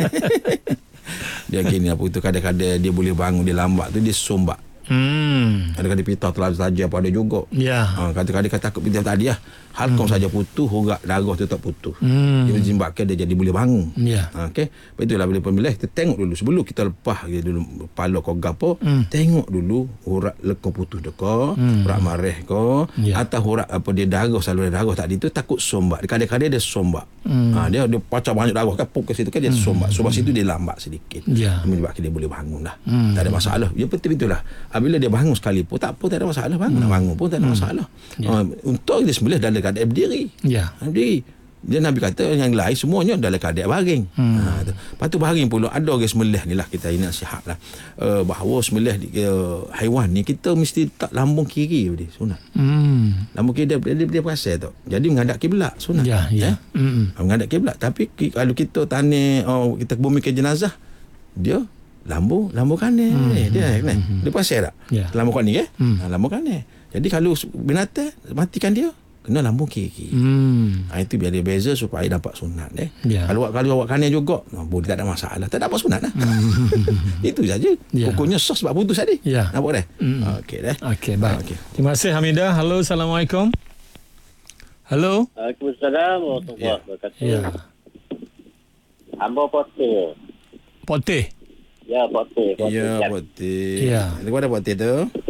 Dia gini apa itu kadang-kadang dia boleh bangun dia lambat tu dia sombak. Hmm. Kadang-kadang pitah terlalu saja pada juga. Ya. Ha, kadang-kadang kata takut pitah tadi lah. Halkom hmm. saja putus, horak darah tu tak putus. Hmm. Dia menyebabkan dia jadi boleh bangun. Ya. Ha, okey. Itulah bila pemilih kita tengok dulu sebelum kita lepas dia dulu kepala kau gapo, hmm. tengok dulu horak lekong putus deka, hmm. horak mareh ko, ya. Atau horak apa dia darah saluran darah tadi tu takut sombak. Kadang-kadang dia sombak. Hmm. Ha, dia dia pacak banyak darah kan pok ke situ kan dia hmm. sombak. Sombak situ dia lambat sedikit. Ya. Menyebabkan dia boleh bangun dah. Hmm. Tak ada masalah. Yang penting itulah. Bila dia bangun sekali pun tak apa, tak ada masalah bangun. Hmm. Nak bangun pun tak ada masalah. Hmm. Ya. Ha, untuk dia sembelih dalam keadaan berdiri. Ya. Berdiri. Dia Nabi kata yang lain semuanya dalam keadaan baring. Hmm. Ha, tu. Lepas tu baring pula ada orang sembelih ni lah kita ini nasihat lah. Uh, bahawa sembelih uh, haiwan ni kita mesti tak lambung kiri dia sunat. Hmm. Lambung kiri dia dia, dia, dia perasan tu. Jadi menghadap kiblat sunat. Ya, ya. Eh? Hmm. Menghadap kiblat tapi kalau kita tanya oh, kita bumikan jenazah dia lambung lambung kanan hmm. eh, dia kan hmm. dia pasal tak yeah. lambung kanan ke hmm. ha, lambung kanan jadi kalau binatang matikan dia kena lambung kiri hmm. ha, itu biar dia beza supaya dapat sunat eh yeah. kalau kalau awak kanan juga oh, boleh tak ada masalah tak dapat sunat lah hmm. itu saja yeah. pokoknya sos sebab putus tadi yeah. nampak dah hmm. okey dah okey baik okay. Terima kasih Hamidah. Halo, Assalamualaikum. Halo. Waalaikumsalam warahmatullahi wabarakatuh. Ya. Hamba poteh. Poteh. Ya, poteh. Ya, poteh. Ya. Ada mana poteh tu?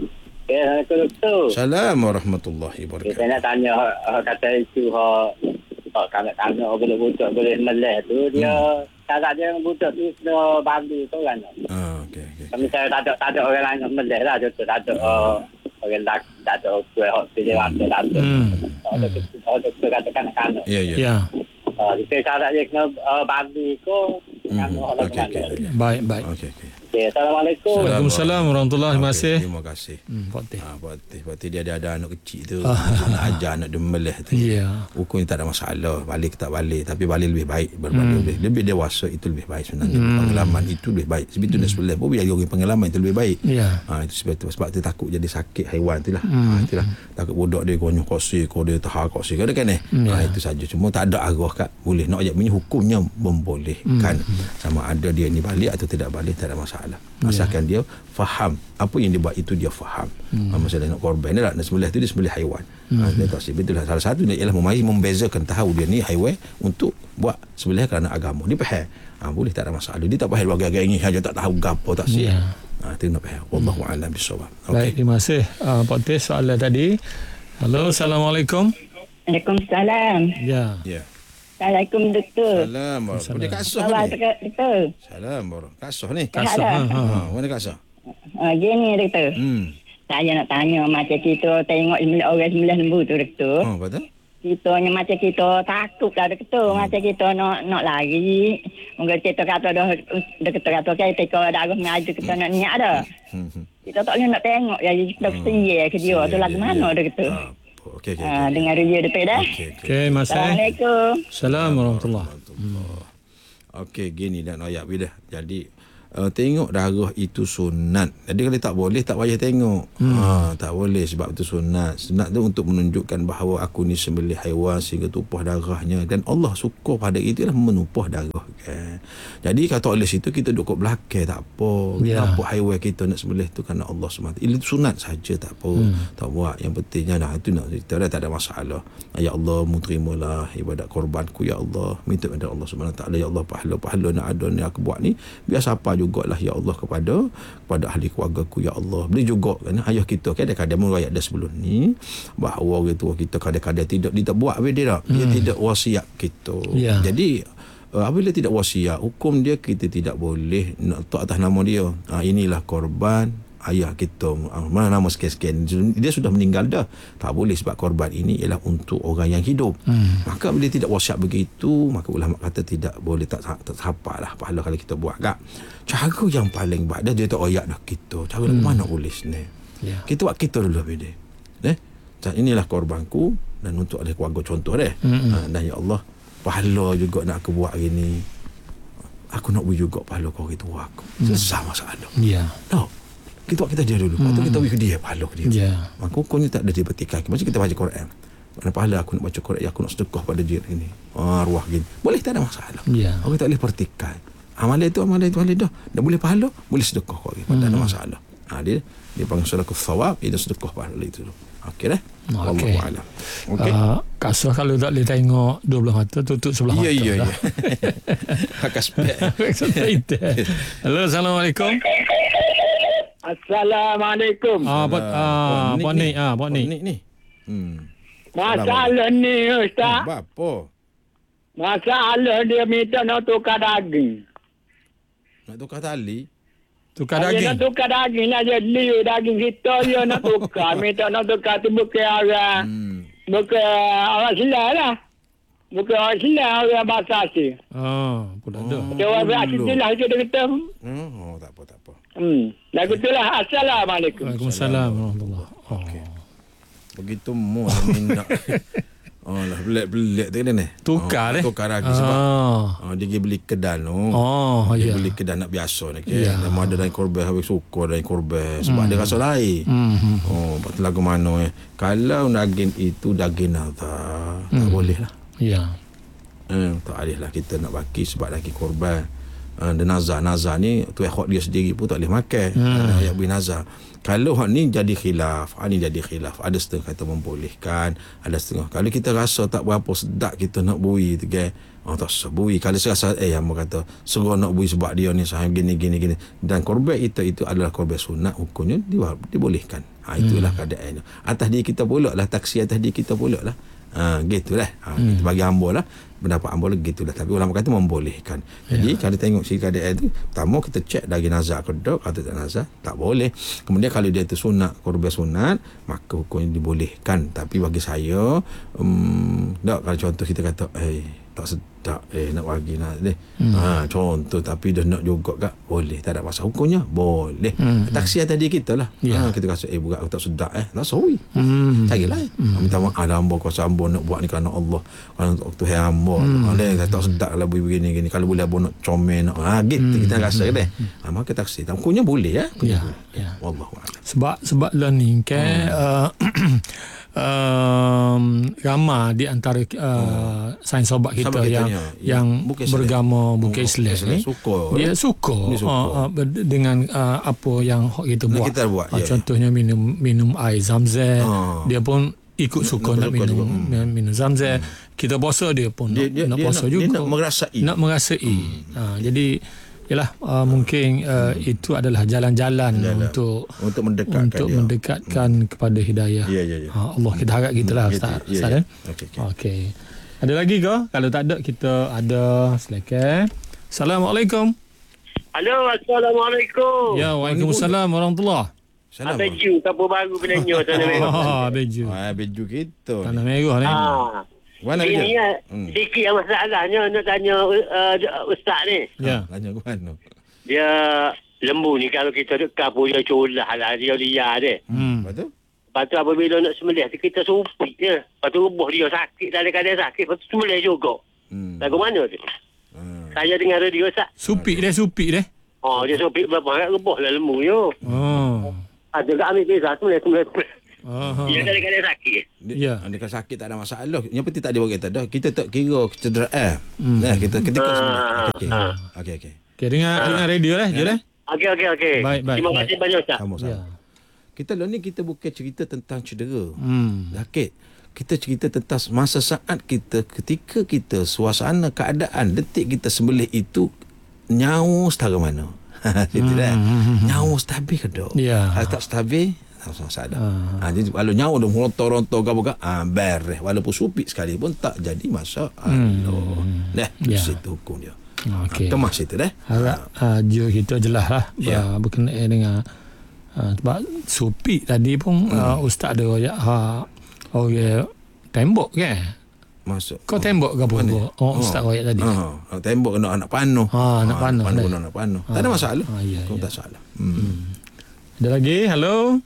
Okey, Assalamualaikum doktor. Assalamualaikum warahmatullahi Okay, wabarakatuh. saya nak tanya, uh, kata itu, uh, uh, kanak-kanak boleh budak, boleh meleh tu, dia, Hmm. cara dia budak tu, sudah bantu tu kan. Ah, okey okey. Kalau misalnya tak ada, tak ada orang lain yang meleh lah, contoh, tak ada, uh, orang lelaki, tak ada kuih, hot pilih rasa, tak ada. Hmm. Tak ada, tak ada, tak ada kanak-kanak. Ya ya. Ya. Uh, Jadi cara dia kena uh, bantu ke, Hmm. orang Okey okey. mana. okey. Baik, baik. Okey okey. Okay, Assalamualaikum. Waalaikumsalam warahmatullahi Okey, wabarakatuh. Terima kasih. Hmm, Pak Teh. Ha, berarti, berarti dia ada, ada anak kecil tu. Nak ajar anak dia meleh tu. Ya. Hukum tak ada masalah. Balik tak balik. Tapi balik lebih baik. Berbalik Hmm. lebih, lebih dewasa itu lebih baik sebenarnya. Pengalaman itu lebih baik. Sebab itu nak sebelah pun biar orang pengalaman itu lebih baik. Ya. Ha, itu sebab tu. Sebab tu takut jadi sakit haiwan tu lah. Ha, itulah. Takut budak dia konyol kosi. Kau dia tahar kosi. Kau ada kan eh? Ha, itu saja. Cuma tak ada arah kat. Boleh. Nak ajak punya hukumnya membolehkan. Sama ada dia ni balik atau tidak balik tak ada masalah. Asalkan dia faham apa yang dia buat itu dia faham. Hmm. Masalah nak korban dia nak sembelih tu dia sembelih haiwan. Hmm. Ha, tak itulah salah satu dia ialah memahami membezakan tahu dia ni haiwan untuk buat sembelih kerana agama. Dia faham. Ha, boleh tak ada masalah. Dia tak faham agak-agak ini saja tak tahu gapo tak sih. Ya. Ha, itu nak faham. Wallahu a'lam bissawab. Baik, terima kasih uh, Pak Teh soalan tadi. Halo, Assalamualaikum. Waalaikumsalam. Ya. Ya. Assalamualaikum doktor. Salam. Boleh kasah Awal ni. doktor. Salam. Kasah ni. Kasah. ada. Ha, ha. Ha, mana kasah? Uh, gini doktor. Hmm. Saya nak tanya macam kita tengok sembilan orang sembilan lembu tu doktor. Oh, betul? Kita ni macam kita takut lah doktor. Macam kita nak nak lari. Mungkin kita kata dah doktor kata okay, kita darah mengaju kita nak niat dah. Hmm. hmm. Kita tak boleh nak tengok. Jadi kita setia ke dia. Tu lagu mana doktor? Ha, okey okey. Ah, dengar review depan dah. Okey okey. Okey, Mas eh. Assalamualaikum. Assalamualaikum warahmatullahi. Allah. Okey, gini dan ayat bila. Jadi uh, tengok darah itu sunat. Jadi kalau tak boleh tak payah tengok. Hmm. Ha, tak boleh sebab itu sunat. Sunat tu untuk menunjukkan bahawa aku ni sembelih haiwan sehingga tumpah darahnya dan Allah suka pada itulah menumpah darah kan. Jadi kata oleh situ kita duduk kat belakang tak apa. Ya. Apa haiwan kita nak sembelih tu kerana Allah semata. Itu sunat saja tak apa. Hmm. Tak buat yang pentingnya dah itu nak kita dah tak ada masalah. Ya Allah, mu terimalah ibadat korbanku ya Allah. Minta kepada Allah Subhanahu taala ya Allah pahala-pahala nak ada ni aku buat ni biar siapa jugalah ya Allah kepada kepada ahli keluargaku ya Allah. Boleh juga kan ayah kita kadang-kadang meriwayat dah sebelum ni bahawa orang tua kita kadang-kadang tidak dia tak buat apa dia tak. Dia hmm. tidak wasiat kita. Ya. Jadi uh, apabila tidak wasiat hukum dia kita tidak boleh nak letak atas nama dia. Ha, inilah korban ayah kita, mana nama sekian-sekian dia sudah meninggal dah, tak boleh sebab korban ini ialah untuk orang yang hidup. hmm. Maka bila tidak wasiat begitu, maka ulama kata tidak boleh, tak tak sampai lah pahala kalau kita buat kak. Cara yang paling baik dah dia tak oyak dah kita cara hmm. mana boleh ni Ya. kita buat kita dulu beda eh inilah korbanku dan untuk ahli keluarga contoh deh. hmm. ha, dan ya Allah pahala juga nak aku buat hari ni, aku nak beri juga pahala kau itu aku. hmm. Selesai masalah. Ya. No. Kita buat kita dia dulu. Lepas tu kita beri ke dia pahala ke dia. Ya. Maka hukumnya tak ada dipertikai. Macam kita baca Quran. Mana pahala aku nak baca Quran, aku nak sedekah pada dia gini. Ah, arwah gini. Boleh tak ada masalah. Ya. Aku tak boleh pertikai. Amalan itu amalan itu amalan dah. Dah boleh pahala, boleh sedekah kau gitu. Tak ada masalah. Ha, dia dia panggil sedekah thawab, itu sedekah pahala itu dulu. Okey dah. Okey. Wallahu a'lam. Okey. Uh, kasar kalau tak boleh tengok dua belah mata, tutup sebelah Ya mata. ya dah. ya. Hakas pek. Halo, Assalamualaikum. Assalamualaikum. Ah, Pak ah, Pak Nik, ah, Pak Nik. Nik ni. Hmm. Masalah ni Ustaz. Apa? Masalah dia minta nak tukar daging. Nak tukar tali? Tukar Dia daging. nak tukar daging lah. Dia liu daging kita dia nak tukar. Minta nak tukar tu bukan orang. Hmm. Bukan orang silap lah. Bukan orang silap, orang bahasa asing. Ah, pun ada. Dia orang bahasa dulu. silap je dia kata. Oh, tak apa tak apa. Hmm. Lagu tu lah. Assalamualaikum. Waalaikumsalam warahmatullahi. Oh. Begitu mu minta. Oh lah belik-belik tu kan ni. Tukar oh, eh? Tukar lagi sebab Ah. oh, dia pergi beli kedan tu. Oh, Dia ya. beli kedan nak biasa ni kan. Ya. Nama ada dalam korban habis suka dalam korban sebab Hmm. dia rasa lain. Hmm. Oh, lepas tu lagu mana eh. Kalau daging itu daging nazar, tak Hmm. boleh lah. Ya. Eh, tak boleh lah kita nak baki sebab lagi korban. uh, dan nazar. Nazar ni tu hak dia sendiri pun tak boleh makan. Hmm. Ayat binazar. Kalau hak ni jadi khilaf, hak ni jadi khilaf. Ada setengah kata membolehkan, ada setengah. Kalau kita rasa tak berapa sedap kita nak bui tu kan. Oh tak susah bui. Kalau saya rasa eh yang kata suruh nak bui sebab dia ni saham gini gini gini dan korban itu itu adalah korban sunat, hukumnya dibolehkan. Ha, itulah hmm. keadaannya. Atas diri kita pula lah, taksi atas diri kita pula lah. Ha, gitulah. Ha, hmm. Kita bagi hamba lah. Pendapat hamba lah gitulah. Tapi ulama kata membolehkan. Jadi ya. Kalau tengok si keadaan tu, pertama kita cek dari nazar ke tak, atau tak nazar, tak boleh. Kemudian kalau dia tu sunat, korban sunat, maka hukumnya dibolehkan. Tapi bagi saya, um, tak, kalau contoh kita kata, eh, tak sedap, eh, nak bagi nak deh. Hmm. Ha, contoh, tapi dia nak juga kak, boleh. Tak ada masalah. Hukumnya, boleh. Hmm. Taksi tadi kita lah. Ya. Ha, kita rasa, eh, budak aku tak sedap, eh, tak sawi. Hmm. Carilah. Hmm. Minta maaf lah, hamba kuasa hamba nak buat ni kerana Allah. Kalau waktu hai hamba, hmm. Allah tak sedap lah begini-gini. Kalau boleh abang nak comel, nak, ha, gitu. Hmm. Kita rasa deh. Ha, maka taksi. Hukumnya boleh, ya. Ya. Ya. Wallahualam. Sebab, sebab lah ni, kan, hmm. uh, Um, ramai di antara uh, hmm. sains sobat kita sahabat yang kitanya, yang beragama bukan Islam ni, suka, dia suka, dia suka. Uh, uh, dengan uh, apa yang kita buat, kita buat uh, ya, contohnya ya. minum minum air Zamzam, uh. dia pun ikut suka nak, nak minum hmm. minum Zamzam. hmm. Kita puasa dia pun dia, nak, dia, nak dia puasa nak, juga, dia nak merasai, nak merasai. Hmm. Uh, jadi yalah, uh, mungkin uh, hmm. itu adalah jalan-jalan Jalan. untuk untuk mendekatkan untuk dia. mendekatkan hmm. kepada hidayah. Ya, ya, ya. Ha, Allah kita harap gitulah hmm. Ustaz. Ya, ya. Okey. Okay. Okay. Ada lagi ke? Kalau tak ada kita ada silakan. Assalamualaikum. Halo, assalamualaikum. Ya, waalaikumsalam warahmatullahi. Salam. Beju, siapa baru penanya Tanah Merah. Oh, beju. Ah, beju kita. Tanah Merah ni. Ah. Mana dia? Ini ya, hmm. sikit yang masalahnya nak tanya uh, Ustaz ni. Ya. Tanya ke mana? Dia lembu ni kalau kita dekat punya colah lah, dia liar dia. Hmm. Lepas tu? Lepas tu apabila nak sembelih, kita supik je. Lepas tu rubuh dia sakit, dalam keadaan sakit. Lepas tu sembelih juga. Hmm. Lagu mana tu? Hmm. Saya dengar radio Ustaz. Supik dia, supik dia. Oh, dia supik berapa, rubuh lah lembu je. Oh. Ada tak ambil pisah, sembelih-sembelih. Uh-huh. Dia dalam keadaan sakit. Ya. Dia kalau sakit tak ada masalah. Yang penting tak ada orang kata dah. Kita tak kira cederaan. Hmm. Nah, kita ketika uh, semua. Okey. Uh. Okey okey. Okey, dengar uh. dengar radio lah, je lah. Okey okey okey. Baik baik. Terima kasih banyak Ustaz. Sama-sama. Ya. Kita lah ni kita bukan cerita tentang cedera. Hmm. Sakit. Kita cerita tentang masa saat kita ketika kita suasana keadaan detik kita sembelih itu nyawa setara mana. Itu dah. Nyawa stabil ke tak? Ya. Kalau tak stabil tak salah. Ha, jadi kalau nyawa dah rontok-rontok ke bukan, ah beres. Walaupun supik sekali pun tak jadi masalah. Hmm. Dah, ya. Situ hukum dia. Okey. Ha, kemas itu dah. Harap uh, jauh kita jelas lah ya. berkenaan dengan uh, sebab supik tadi pun hmm. uh, Ustaz ada royak ha, orang tembok kan? Masuk. Kau tembok ke apa? Oh, Ustaz royak tadi. Ha, tembok kena anak panuh. Ha, anak panuh. Panuh kena anak panuh. Tak ada masalah. Ha, ya, kau ya. tak salah. Hmm. Hmm. Ada lagi? Halo.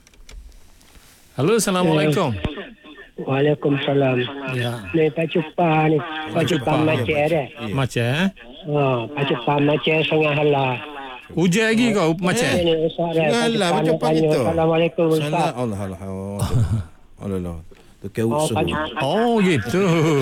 Halo, Assalamualaikum. Waalaikumsalam. Ya. Ni Pak Cupah ni. Pak Cupah macam ada. Macam eh? Oh, Pak Cupah macam setengah halah. Hujan lagi kau macam? Ini Ustaz dia. Halah macam apa kita? Assalamualaikum Ustaz. Allah Allah. Allah Allah. Tu kau usul. Oh, gitu.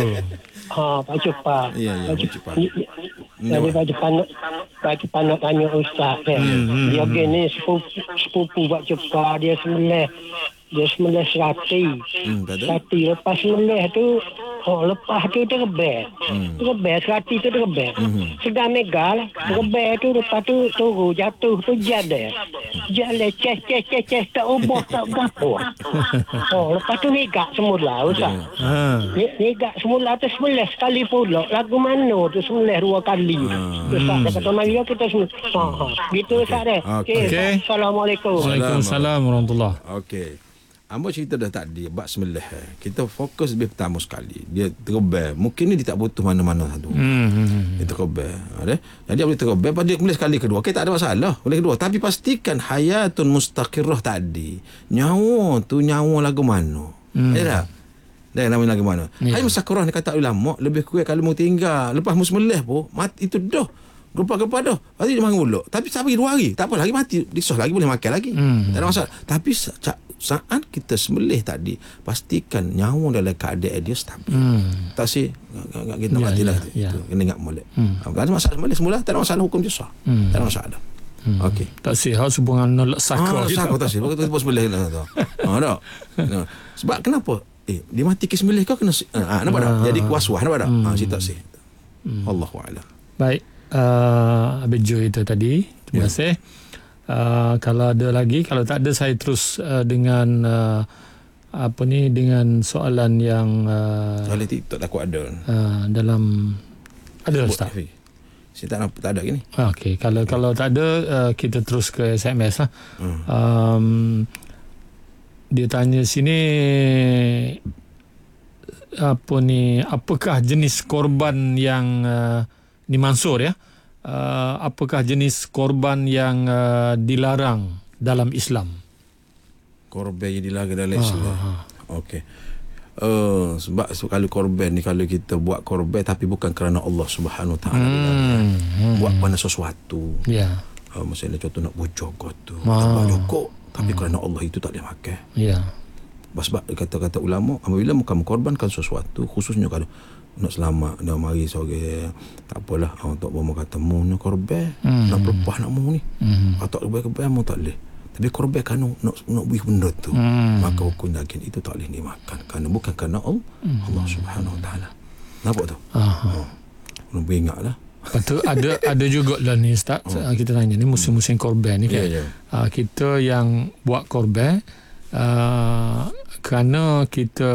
Ha, Pak Cupah. Ya, ya, Pak Cupah. Jadi Pak Cupah nak Pak Cupah nak tanya Ustaz kan. Dia gini sepupu sepupu Pak Cupah dia sembelih. Dia sembelih serati. Hmm, serati lepas sembelih tu, oh lepas tu terbang. Hmm. Terbang, serati tu terbang. Hmm. Sedang megal, terbang tu lepas tu turun, jatuh tu jada. Jada, ceh, ceh, ceh, ceh, tak ubah, tak gapo. Oh, lepas tu negak semula, Ustaz. Yeah. Negak semula tu sembelih sekali pula. Lagu mana tu sembelih dua kali. Hmm. Ustaz, dia kata Maria kita sembelih. Ha, ha. Gitu Ustaz deh. Okey. Okay. Assalamualaikum. Waalaikumsalam warahmatullahi. Okey. Ambo cerita dah tadi bab sembelih. Kita fokus lebih pertama sekali. Dia terbang. Mungkin ni dia tak butuh mana-mana satu. Hmm. Dia terbang. Ada. Jadi dia boleh terbang pada kemudian sekali kedua. Okey, tak ada masalah. Boleh kedua, tapi pastikan hayatun mustaqirrah tadi. Nyawa tu nyawa lagu mana? Hmm. Ya tak? Dan namanya lagu mana? Yeah. Hayat mustaqirrah ni kata ulama lebih kurang kalau mau tinggal lepas mu sembelih pun mati itu dah. Gempa-gempa dah. Lepas tu dia makan pula. Tapi siapa pergi dua hari? Tak apa, lagi mati. Disoh lagi boleh makan lagi. Hmm. Tak ada masalah. Tapi sa- saat kita sembelih tadi, pastikan nyawa dalam keadaan dia stabil. Hmm. Tak sih, kita ya, mati lah. Ya, ya. Kena ingat molek. Hmm. Tak ada masalah sembelih semula, tak ada masalah hukum dia sah. Hmm. Tak ada masalah. Hmm. Okey. Tak sih, harus hubungan nolak Ah, saka. saka tak sih. Betul betul sembelih lah tu. Ha dak. Sebab kenapa? Eh, dia mati ke sembelih kau kena ah, nampak tak? Jadi was-was nampak tak? Ha, si tak sih. Allahu a'lam. Baik, uh, Abid Jo itu tadi. Terima kasih. Uh, kalau ada lagi, kalau tak ada saya terus uh, dengan uh, apa ni dengan soalan yang uh, Kalau TikTok takut ada. Uh, dalam ada Ustaz. Saya tak nampak, tak ada gini. Okey, kalau kalau tak ada uh, kita terus ke S M S lah. Hmm. Um, dia tanya sini apa ni, apakah jenis korban yang uh, ni Mansur ya? Uh, apakah jenis korban yang uh, dilarang dalam Islam? Korban yang dilarang dalam Islam. Okey. Uh, sebab so, kalau korban ni, kalau kita buat korban tapi bukan kerana Allah Subhanahu Taala, hmm. hmm. buat kerana sesuatu. Ya. Yeah. Uh, misalnya contoh nak bocor tu, ah. nak jokok tapi hmm. kerana Allah, itu tak boleh makan. Ya. Yeah. Sebab kata-kata ulama, apabila kamu korbankan sesuatu, khususnya kalau nak selamat, nak mari sore, tak apalah, untuk bomo kata mu nak korban, hmm. nak berpah nak mu ni. Hmm. Atau korban mu tak boleh. Tapi korban kan nak nak buih benda tu, hmm. maka hukum daging itu tak boleh dimakan kerana bukan kerana Allah, hmm. Allah Subhanahu Wa Taala. Nampak tu? Ha. Nak ingatlah. Lepas tu ada ada juga lah ni Ustaz, oh. kita tanya ni musim-musim korban ni kan. Yeah, yeah. Uh, kita yang buat korban uh, kerana kita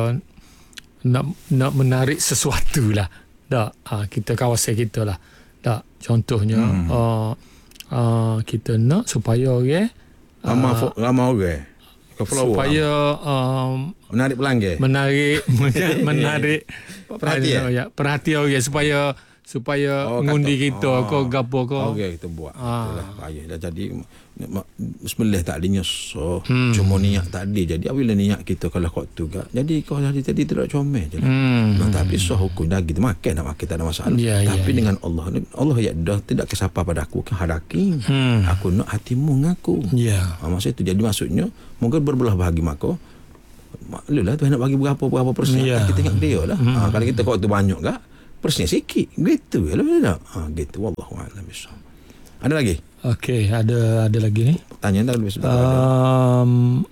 nak nak menarik sesuatu lah. Tak, uh, kita kawasan kita lah. Tak, contohnya hmm. uh, uh, kita nak supaya orang ramai uh, ramai orang supaya um, menarik pelanggan, menarik menarik perhatian ya, perhatian orang supaya supaya oh, mengundi kita, oh. kau gapo kau. Okey, kita buat. Ah. Itulah payah dah jadi bismillah tak adanya so. Hmm. Cuma niat tak ada. Jadi apabila niat kita kalau kau tu gak. Jadi kau tadi tadi tidak comel je. Hmm. Nah, tapi so hukum dah kita makan nak makan tak ada masalah. Ya, tapi ya, dengan ya. Allah Allah ya dah tidak kesapa pada aku kan hadaki. Hmm. Aku nak hatimu ngaku. Ya. Ha, maksud itu jadi maksudnya mungkin berbelah bahagi maka maklulah tu nak bagi berapa berapa persen. Ya. Kita tengok dia lah. Hmm. Ha, kalau kita kau tu banyak gak persen sikit gitu ya lah. Ha, gitu wallahu a'lam bissawab. Ada lagi? Okey, ada ada lagi ni. Tanya dah lebih sebentar. Um,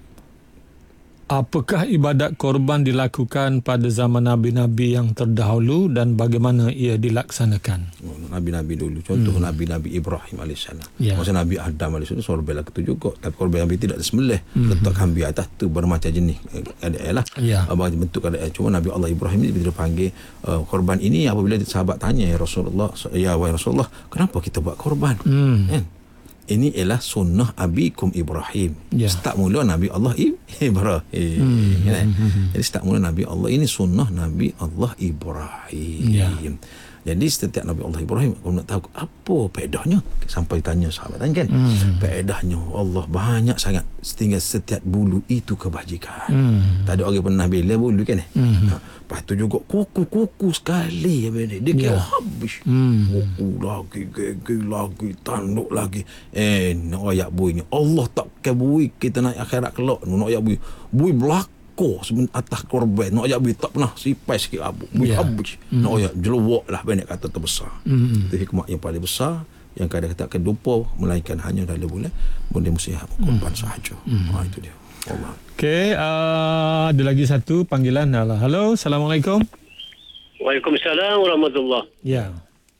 apakah ibadat korban dilakukan pada zaman nabi-nabi yang terdahulu dan bagaimana ia dilaksanakan? Oh, nabi-nabi dulu. Contoh hmm. Nabi-nabi Ibrahim alaihissalam. Ya. Masa Nabi Adam alaihissalam sorban lah itu juga. Tapi korban Nabi tidak disembelih. Hmm. Letak kambing atas tu bermacam jenis keadaan lah. Ya. Abang bentuk keadaan. Cuma Nabi Allah Ibrahim ini dia panggil uh, korban ini apabila sahabat tanya ya Rasulullah, ya wahai Rasulullah, kenapa kita buat korban? Hmm. Kan? Ini ialah sunnah abikum Ibrahim. Ya. Start mula Nabi Allah Ibrahim. Hmm. Ya. Jadi start mula Nabi Allah ini sunnah Nabi Allah Ibrahim. Ya. Jadi setiap Nabi Allah Ibrahim, kalau nak tahu apa faedahnya, sampai tanya sahabat tanya kan, hmm. faedahnya Allah banyak sangat, sehingga setiap bulu itu kebajikan. Hmm. Tak ada orang pernah bela bulu kan. Hmm. Ha, lepas tu juga kuku-kuku sekali dia kira yeah. habis. Hmm. Kuku lagi, gigi lagi, tanduk lagi. Eh, nak ayak buinya. Allah tak ke bui kita naik akhirat kelak. Nak ayak bui. Bui belak ko atas korban nak ajak bui tak pernah sipai sikit abu bui yeah. habis mm. nak ajak jelawak lah banyak kata terbesar mm. itu hikmah yang paling besar yang kadang-kadang tak akan lupa melainkan hanya dalam bulan benda musyihat korban mm. sahaja. mm. Ha, itu dia Allah. Okey, uh, ada lagi satu panggilan. Halo, Assalamualaikum. Waalaikumsalam warahmatullahi. Ya.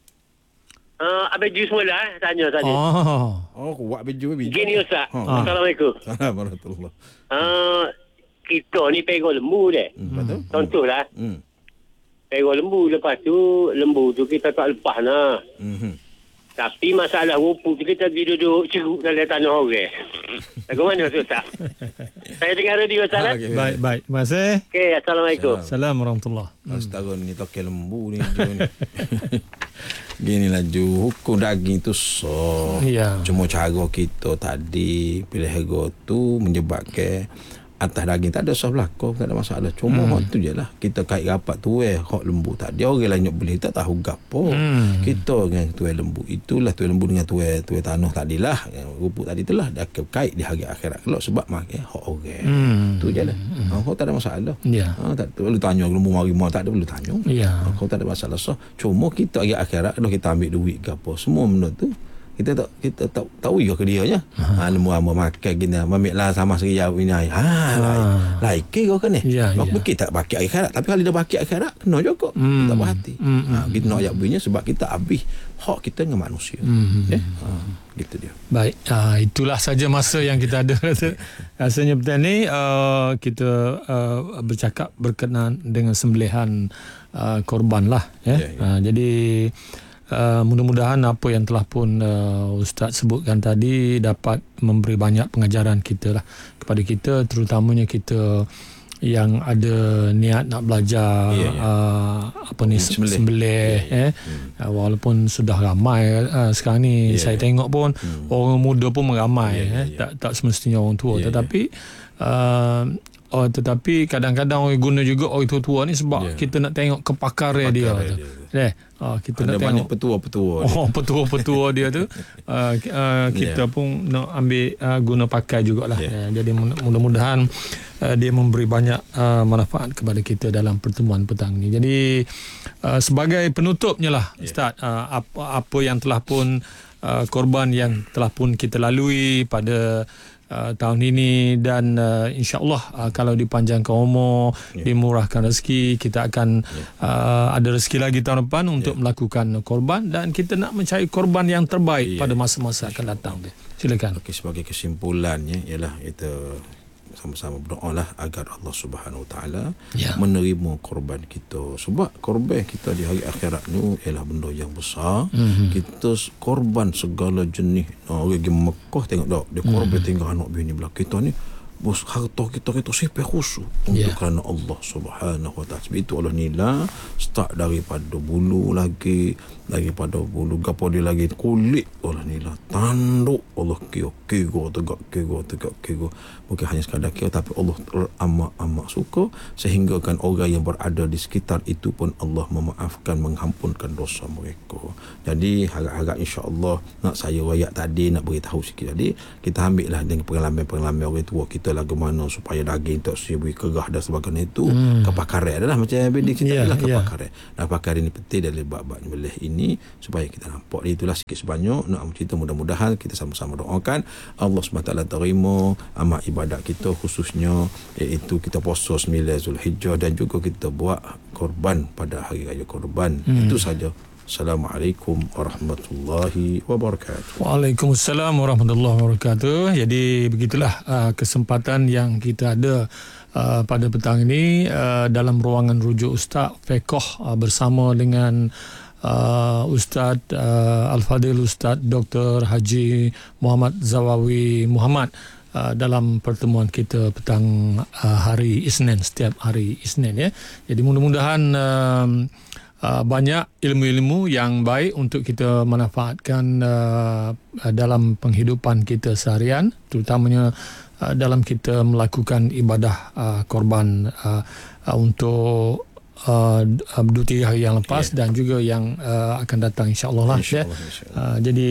Uh, Abang Ju semula eh, tanya tadi. Oh, oh buat baju baju. Gini Ustaz. Oh. Assalamualaikum. Assalamualaikum warahmatullahi. Uh, kita ni pegang lembu deh. Hmm. Contohlah. Hmm. Pegang lembu, lepas tu lembu tu kita tak lepas lah. Hmm. Tapi masalah rumput tu kita pergi duduk ceruk dalam tanah orang. Bagaimana tu Ustaz? Saya dengar radio Ustaz. Ah, okay. Baik, baik. Terima kasih. Okey, Assalamualaikum. Assalamualaikum warahmatullahi. Hmm. Setahun ni tokel lembu ni. Gini lah Ju, hukum daging tu so. Ya. Cuma cara kita tadi pilih harga tu menyebabkan atas daging tak ada sah belakang, tak ada masalah. Cuma hmm. hak tu je lah kita kait rapat tu eh hak lembu tak dia orang lain boleh tak tahu gapo. Hmm. Kita dengan tuai lembu itulah tuai lembu dengan tuai tuai tanah tadilah rumput tadi itulah dah kait di hari akhirat kelak sebab makan hak orang. Hmm. Tu je lah. Hmm. Ha, hak tak ada masalah. Ya. Ha, tak perlu tanya lembu mari mau tak ada perlu tanya. Ya. Ha, hak tak ada masalah sah. Cuma kita hari akhirat kalau kita ambil duit gapo semua benda tu kita tak kita tak tahu juga ke dia nya. Ha lembu amo makan gini ambil lah sama seriau ini. Ha lain ke kau kan ni. Ya, ya. Kita tak pakai akhirat tapi kalau dia pakai akhirat kena juga. Hmm. Tak berhati. Hmm. Ha kita nak ayat bunyinya sebab kita habis hak kita dengan manusia. Hmm. Ya. Ha gitu dia. Baik, uh, itulah saja masa yang kita ada. Rasanya petang ni uh, kita uh, bercakap berkenaan dengan sembelihan uh, korban lah ya. Ya, ya. Uh, jadi Uh, mudah-mudahan apa yang telah pun uh, Ustaz sebutkan tadi dapat memberi banyak pengajaran kita lah kepada kita, terutamanya kita yang ada niat nak belajar yeah, yeah. Uh, apa ni sembelih, sembelih yeah, yeah. Eh. Hmm. Uh, walaupun sudah ramai uh, sekarang ni yeah, saya yeah. tengok pun hmm. orang muda pun meramai yeah, yeah, yeah. Eh. tak tak semestinya orang tua yeah, tetapi yeah. Uh, Oh, tetapi kadang-kadang orang guna juga orang tua-tua ni sebab yeah. kita nak tengok kepakaran dia tu. Eh, oh, kita ada nak banyak tengok petua-petua. Oh, petua-petua dia tu. Uh, uh, kita yeah. pun nak ambil uh, guna pakai jugalah. Yeah. Uh, jadi mudah-mudahan uh, dia memberi banyak uh, manfaat kepada kita dalam pertemuan petang ni. Jadi uh, sebagai penutupnya lah yeah. Ustaz, uh, apa apa yang telah pun uh, korban yang telah pun kita lalui pada Uh, tahun ini dan uh, insya-Allah uh, kalau dipanjangkan umur, yeah. dimurahkan rezeki, kita akan yeah. uh, ada rezeki lagi tahun depan untuk yeah. melakukan korban dan kita nak mencari korban yang terbaik yeah. pada masa-masa akan datang. Silakan. Okey, sebagai kesimpulannya ialah kita sama-sama berdoalah agar Allah Subhanahu Wa Taala ya. menerima korban kita. Sebab korban kita di hari akhirat ni ialah benda yang besar. Mm-hmm. Kita korban segala jenis. Nah, orang pergi Mekah tengok tak, dia korban mm-hmm. tinggal anak bini belah kita ni. Bos harta kita kita simpan khusus untuk yeah. kerana Allah Subhanahu Wa Taala. Sebab itu Allah nilai start daripada bulu lagi, daripada bulu gapo dia lagi kulit Allah nilai tanduk Allah kira kira tegak kira tegak kira. Bukan hanya sekadar kira tapi Allah amat-amat suka sehingga kan orang yang berada di sekitar itu pun Allah memaafkan, menghampunkan dosa mereka. Jadi harap-harap insya-Allah nak saya wayak tadi nak beritahu sikit tadi, kita ambillah dengan pengalaman-pengalaman orang tua kita lagu mana supaya daging tak sibui kerah dan sebagainya itu hmm. kepakaran adalah macam bedik kita yeah, lah kepakaran. Yeah. Kepakaran ini penting dari bab-bab melih ini supaya kita nampak. Itulah sikit sebanyak nak cerita, mudah-mudahan kita sama-sama doakan Allah Subhanahu Wa Taala terima amal ibadat kita khususnya iaitu kita puasa sembilan Zulhijjah dan juga kita buat korban pada hari raya korban. Hmm. Itu saja. Assalamualaikum warahmatullahi wabarakatuh. Waalaikumsalam warahmatullahi wabarakatuh. Jadi begitulah uh, kesempatan yang kita ada uh, pada petang ini uh, dalam ruangan rujuk Ustaz Fiqh uh, bersama dengan uh, Ustaz uh, Al-Fadil Ustaz Doktor Haji Muhammad Zawawi Muhammad uh, dalam pertemuan kita petang uh, hari Isnin, setiap hari Isnin ya. Jadi mudah-mudahan uh, Uh, banyak ilmu-ilmu yang baik untuk kita manfaatkan uh, dalam penghidupan kita seharian, terutamanya uh, dalam kita melakukan ibadah uh, korban uh, uh, untuk uh, dua tiga hari yang lepas yeah. dan juga yang uh, akan datang insya-Allah lah insya Allah, insya Allah. Uh, jadi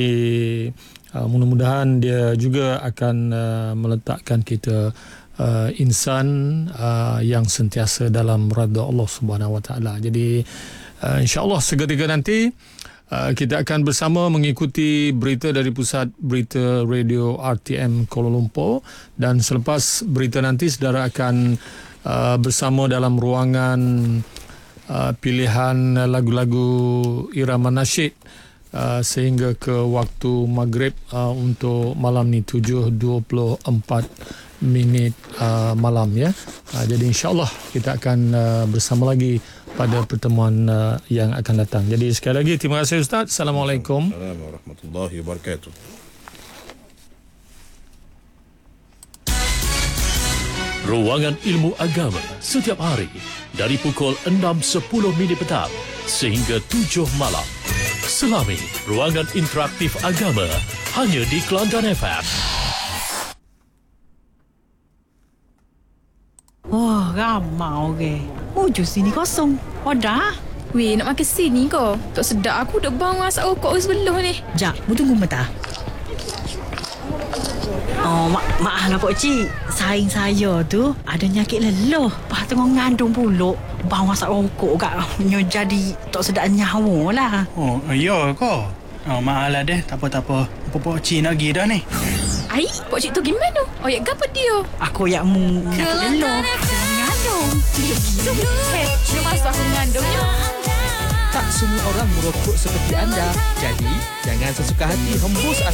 uh, mudah-mudahan dia juga akan uh, meletakkan kita uh, insan uh, yang sentiasa dalam redha Allah Subhanahu Wa Taala. Jadi Uh, InsyaAllah seketika nanti uh, kita akan bersama mengikuti berita dari Pusat Berita Radio R T M Kuala Lumpur dan selepas berita nanti saudara akan uh, bersama dalam ruangan uh, pilihan lagu-lagu irama nasyid uh, sehingga ke waktu maghrib uh, untuk malam ni tujuh dua puluh empat minit uh, malam ya. Uh, jadi insyaAllah kita akan uh, bersama lagi pada pertemuan uh, yang akan datang. Jadi sekali lagi terima kasih Ustaz. Assalamualaikum. Assalamualaikum warahmatullahi wabarakatuh. Ruangan Ilmu Agama setiap hari dari pukul enam sepuluh minit petang sehingga tujuh malam. Selami Ruangan Interaktif Agama hanya di Kelantan F M. ramai orang. Muju sini kosong. Oh dah. Weh, nak makan sini kau. Tak sedap aku dah bang masak rokok sebelah ni. Jap, mu tunggu mata. Oh, mak maaf lah Pak Cik. Saing saya tu ada nyakit leluh. Lepas tengah ngandung puluk. Bang masak rokok kat nyo jadi tak sedap nyawa lah. Oh, ya kau. Oh, maaf lah deh. Tak apa-apa. Pak Cik nak pergi dah ni. Ai, Pak Cik tu gimana? Oh, ya gapa dia? Aku yang mu nyakit leluh. Ngandung. Dia gitu. Hei, dia masuk aku ngandungnya. Tak semua orang merokok seperti anda. Jadi, jangan sesuka hati hembus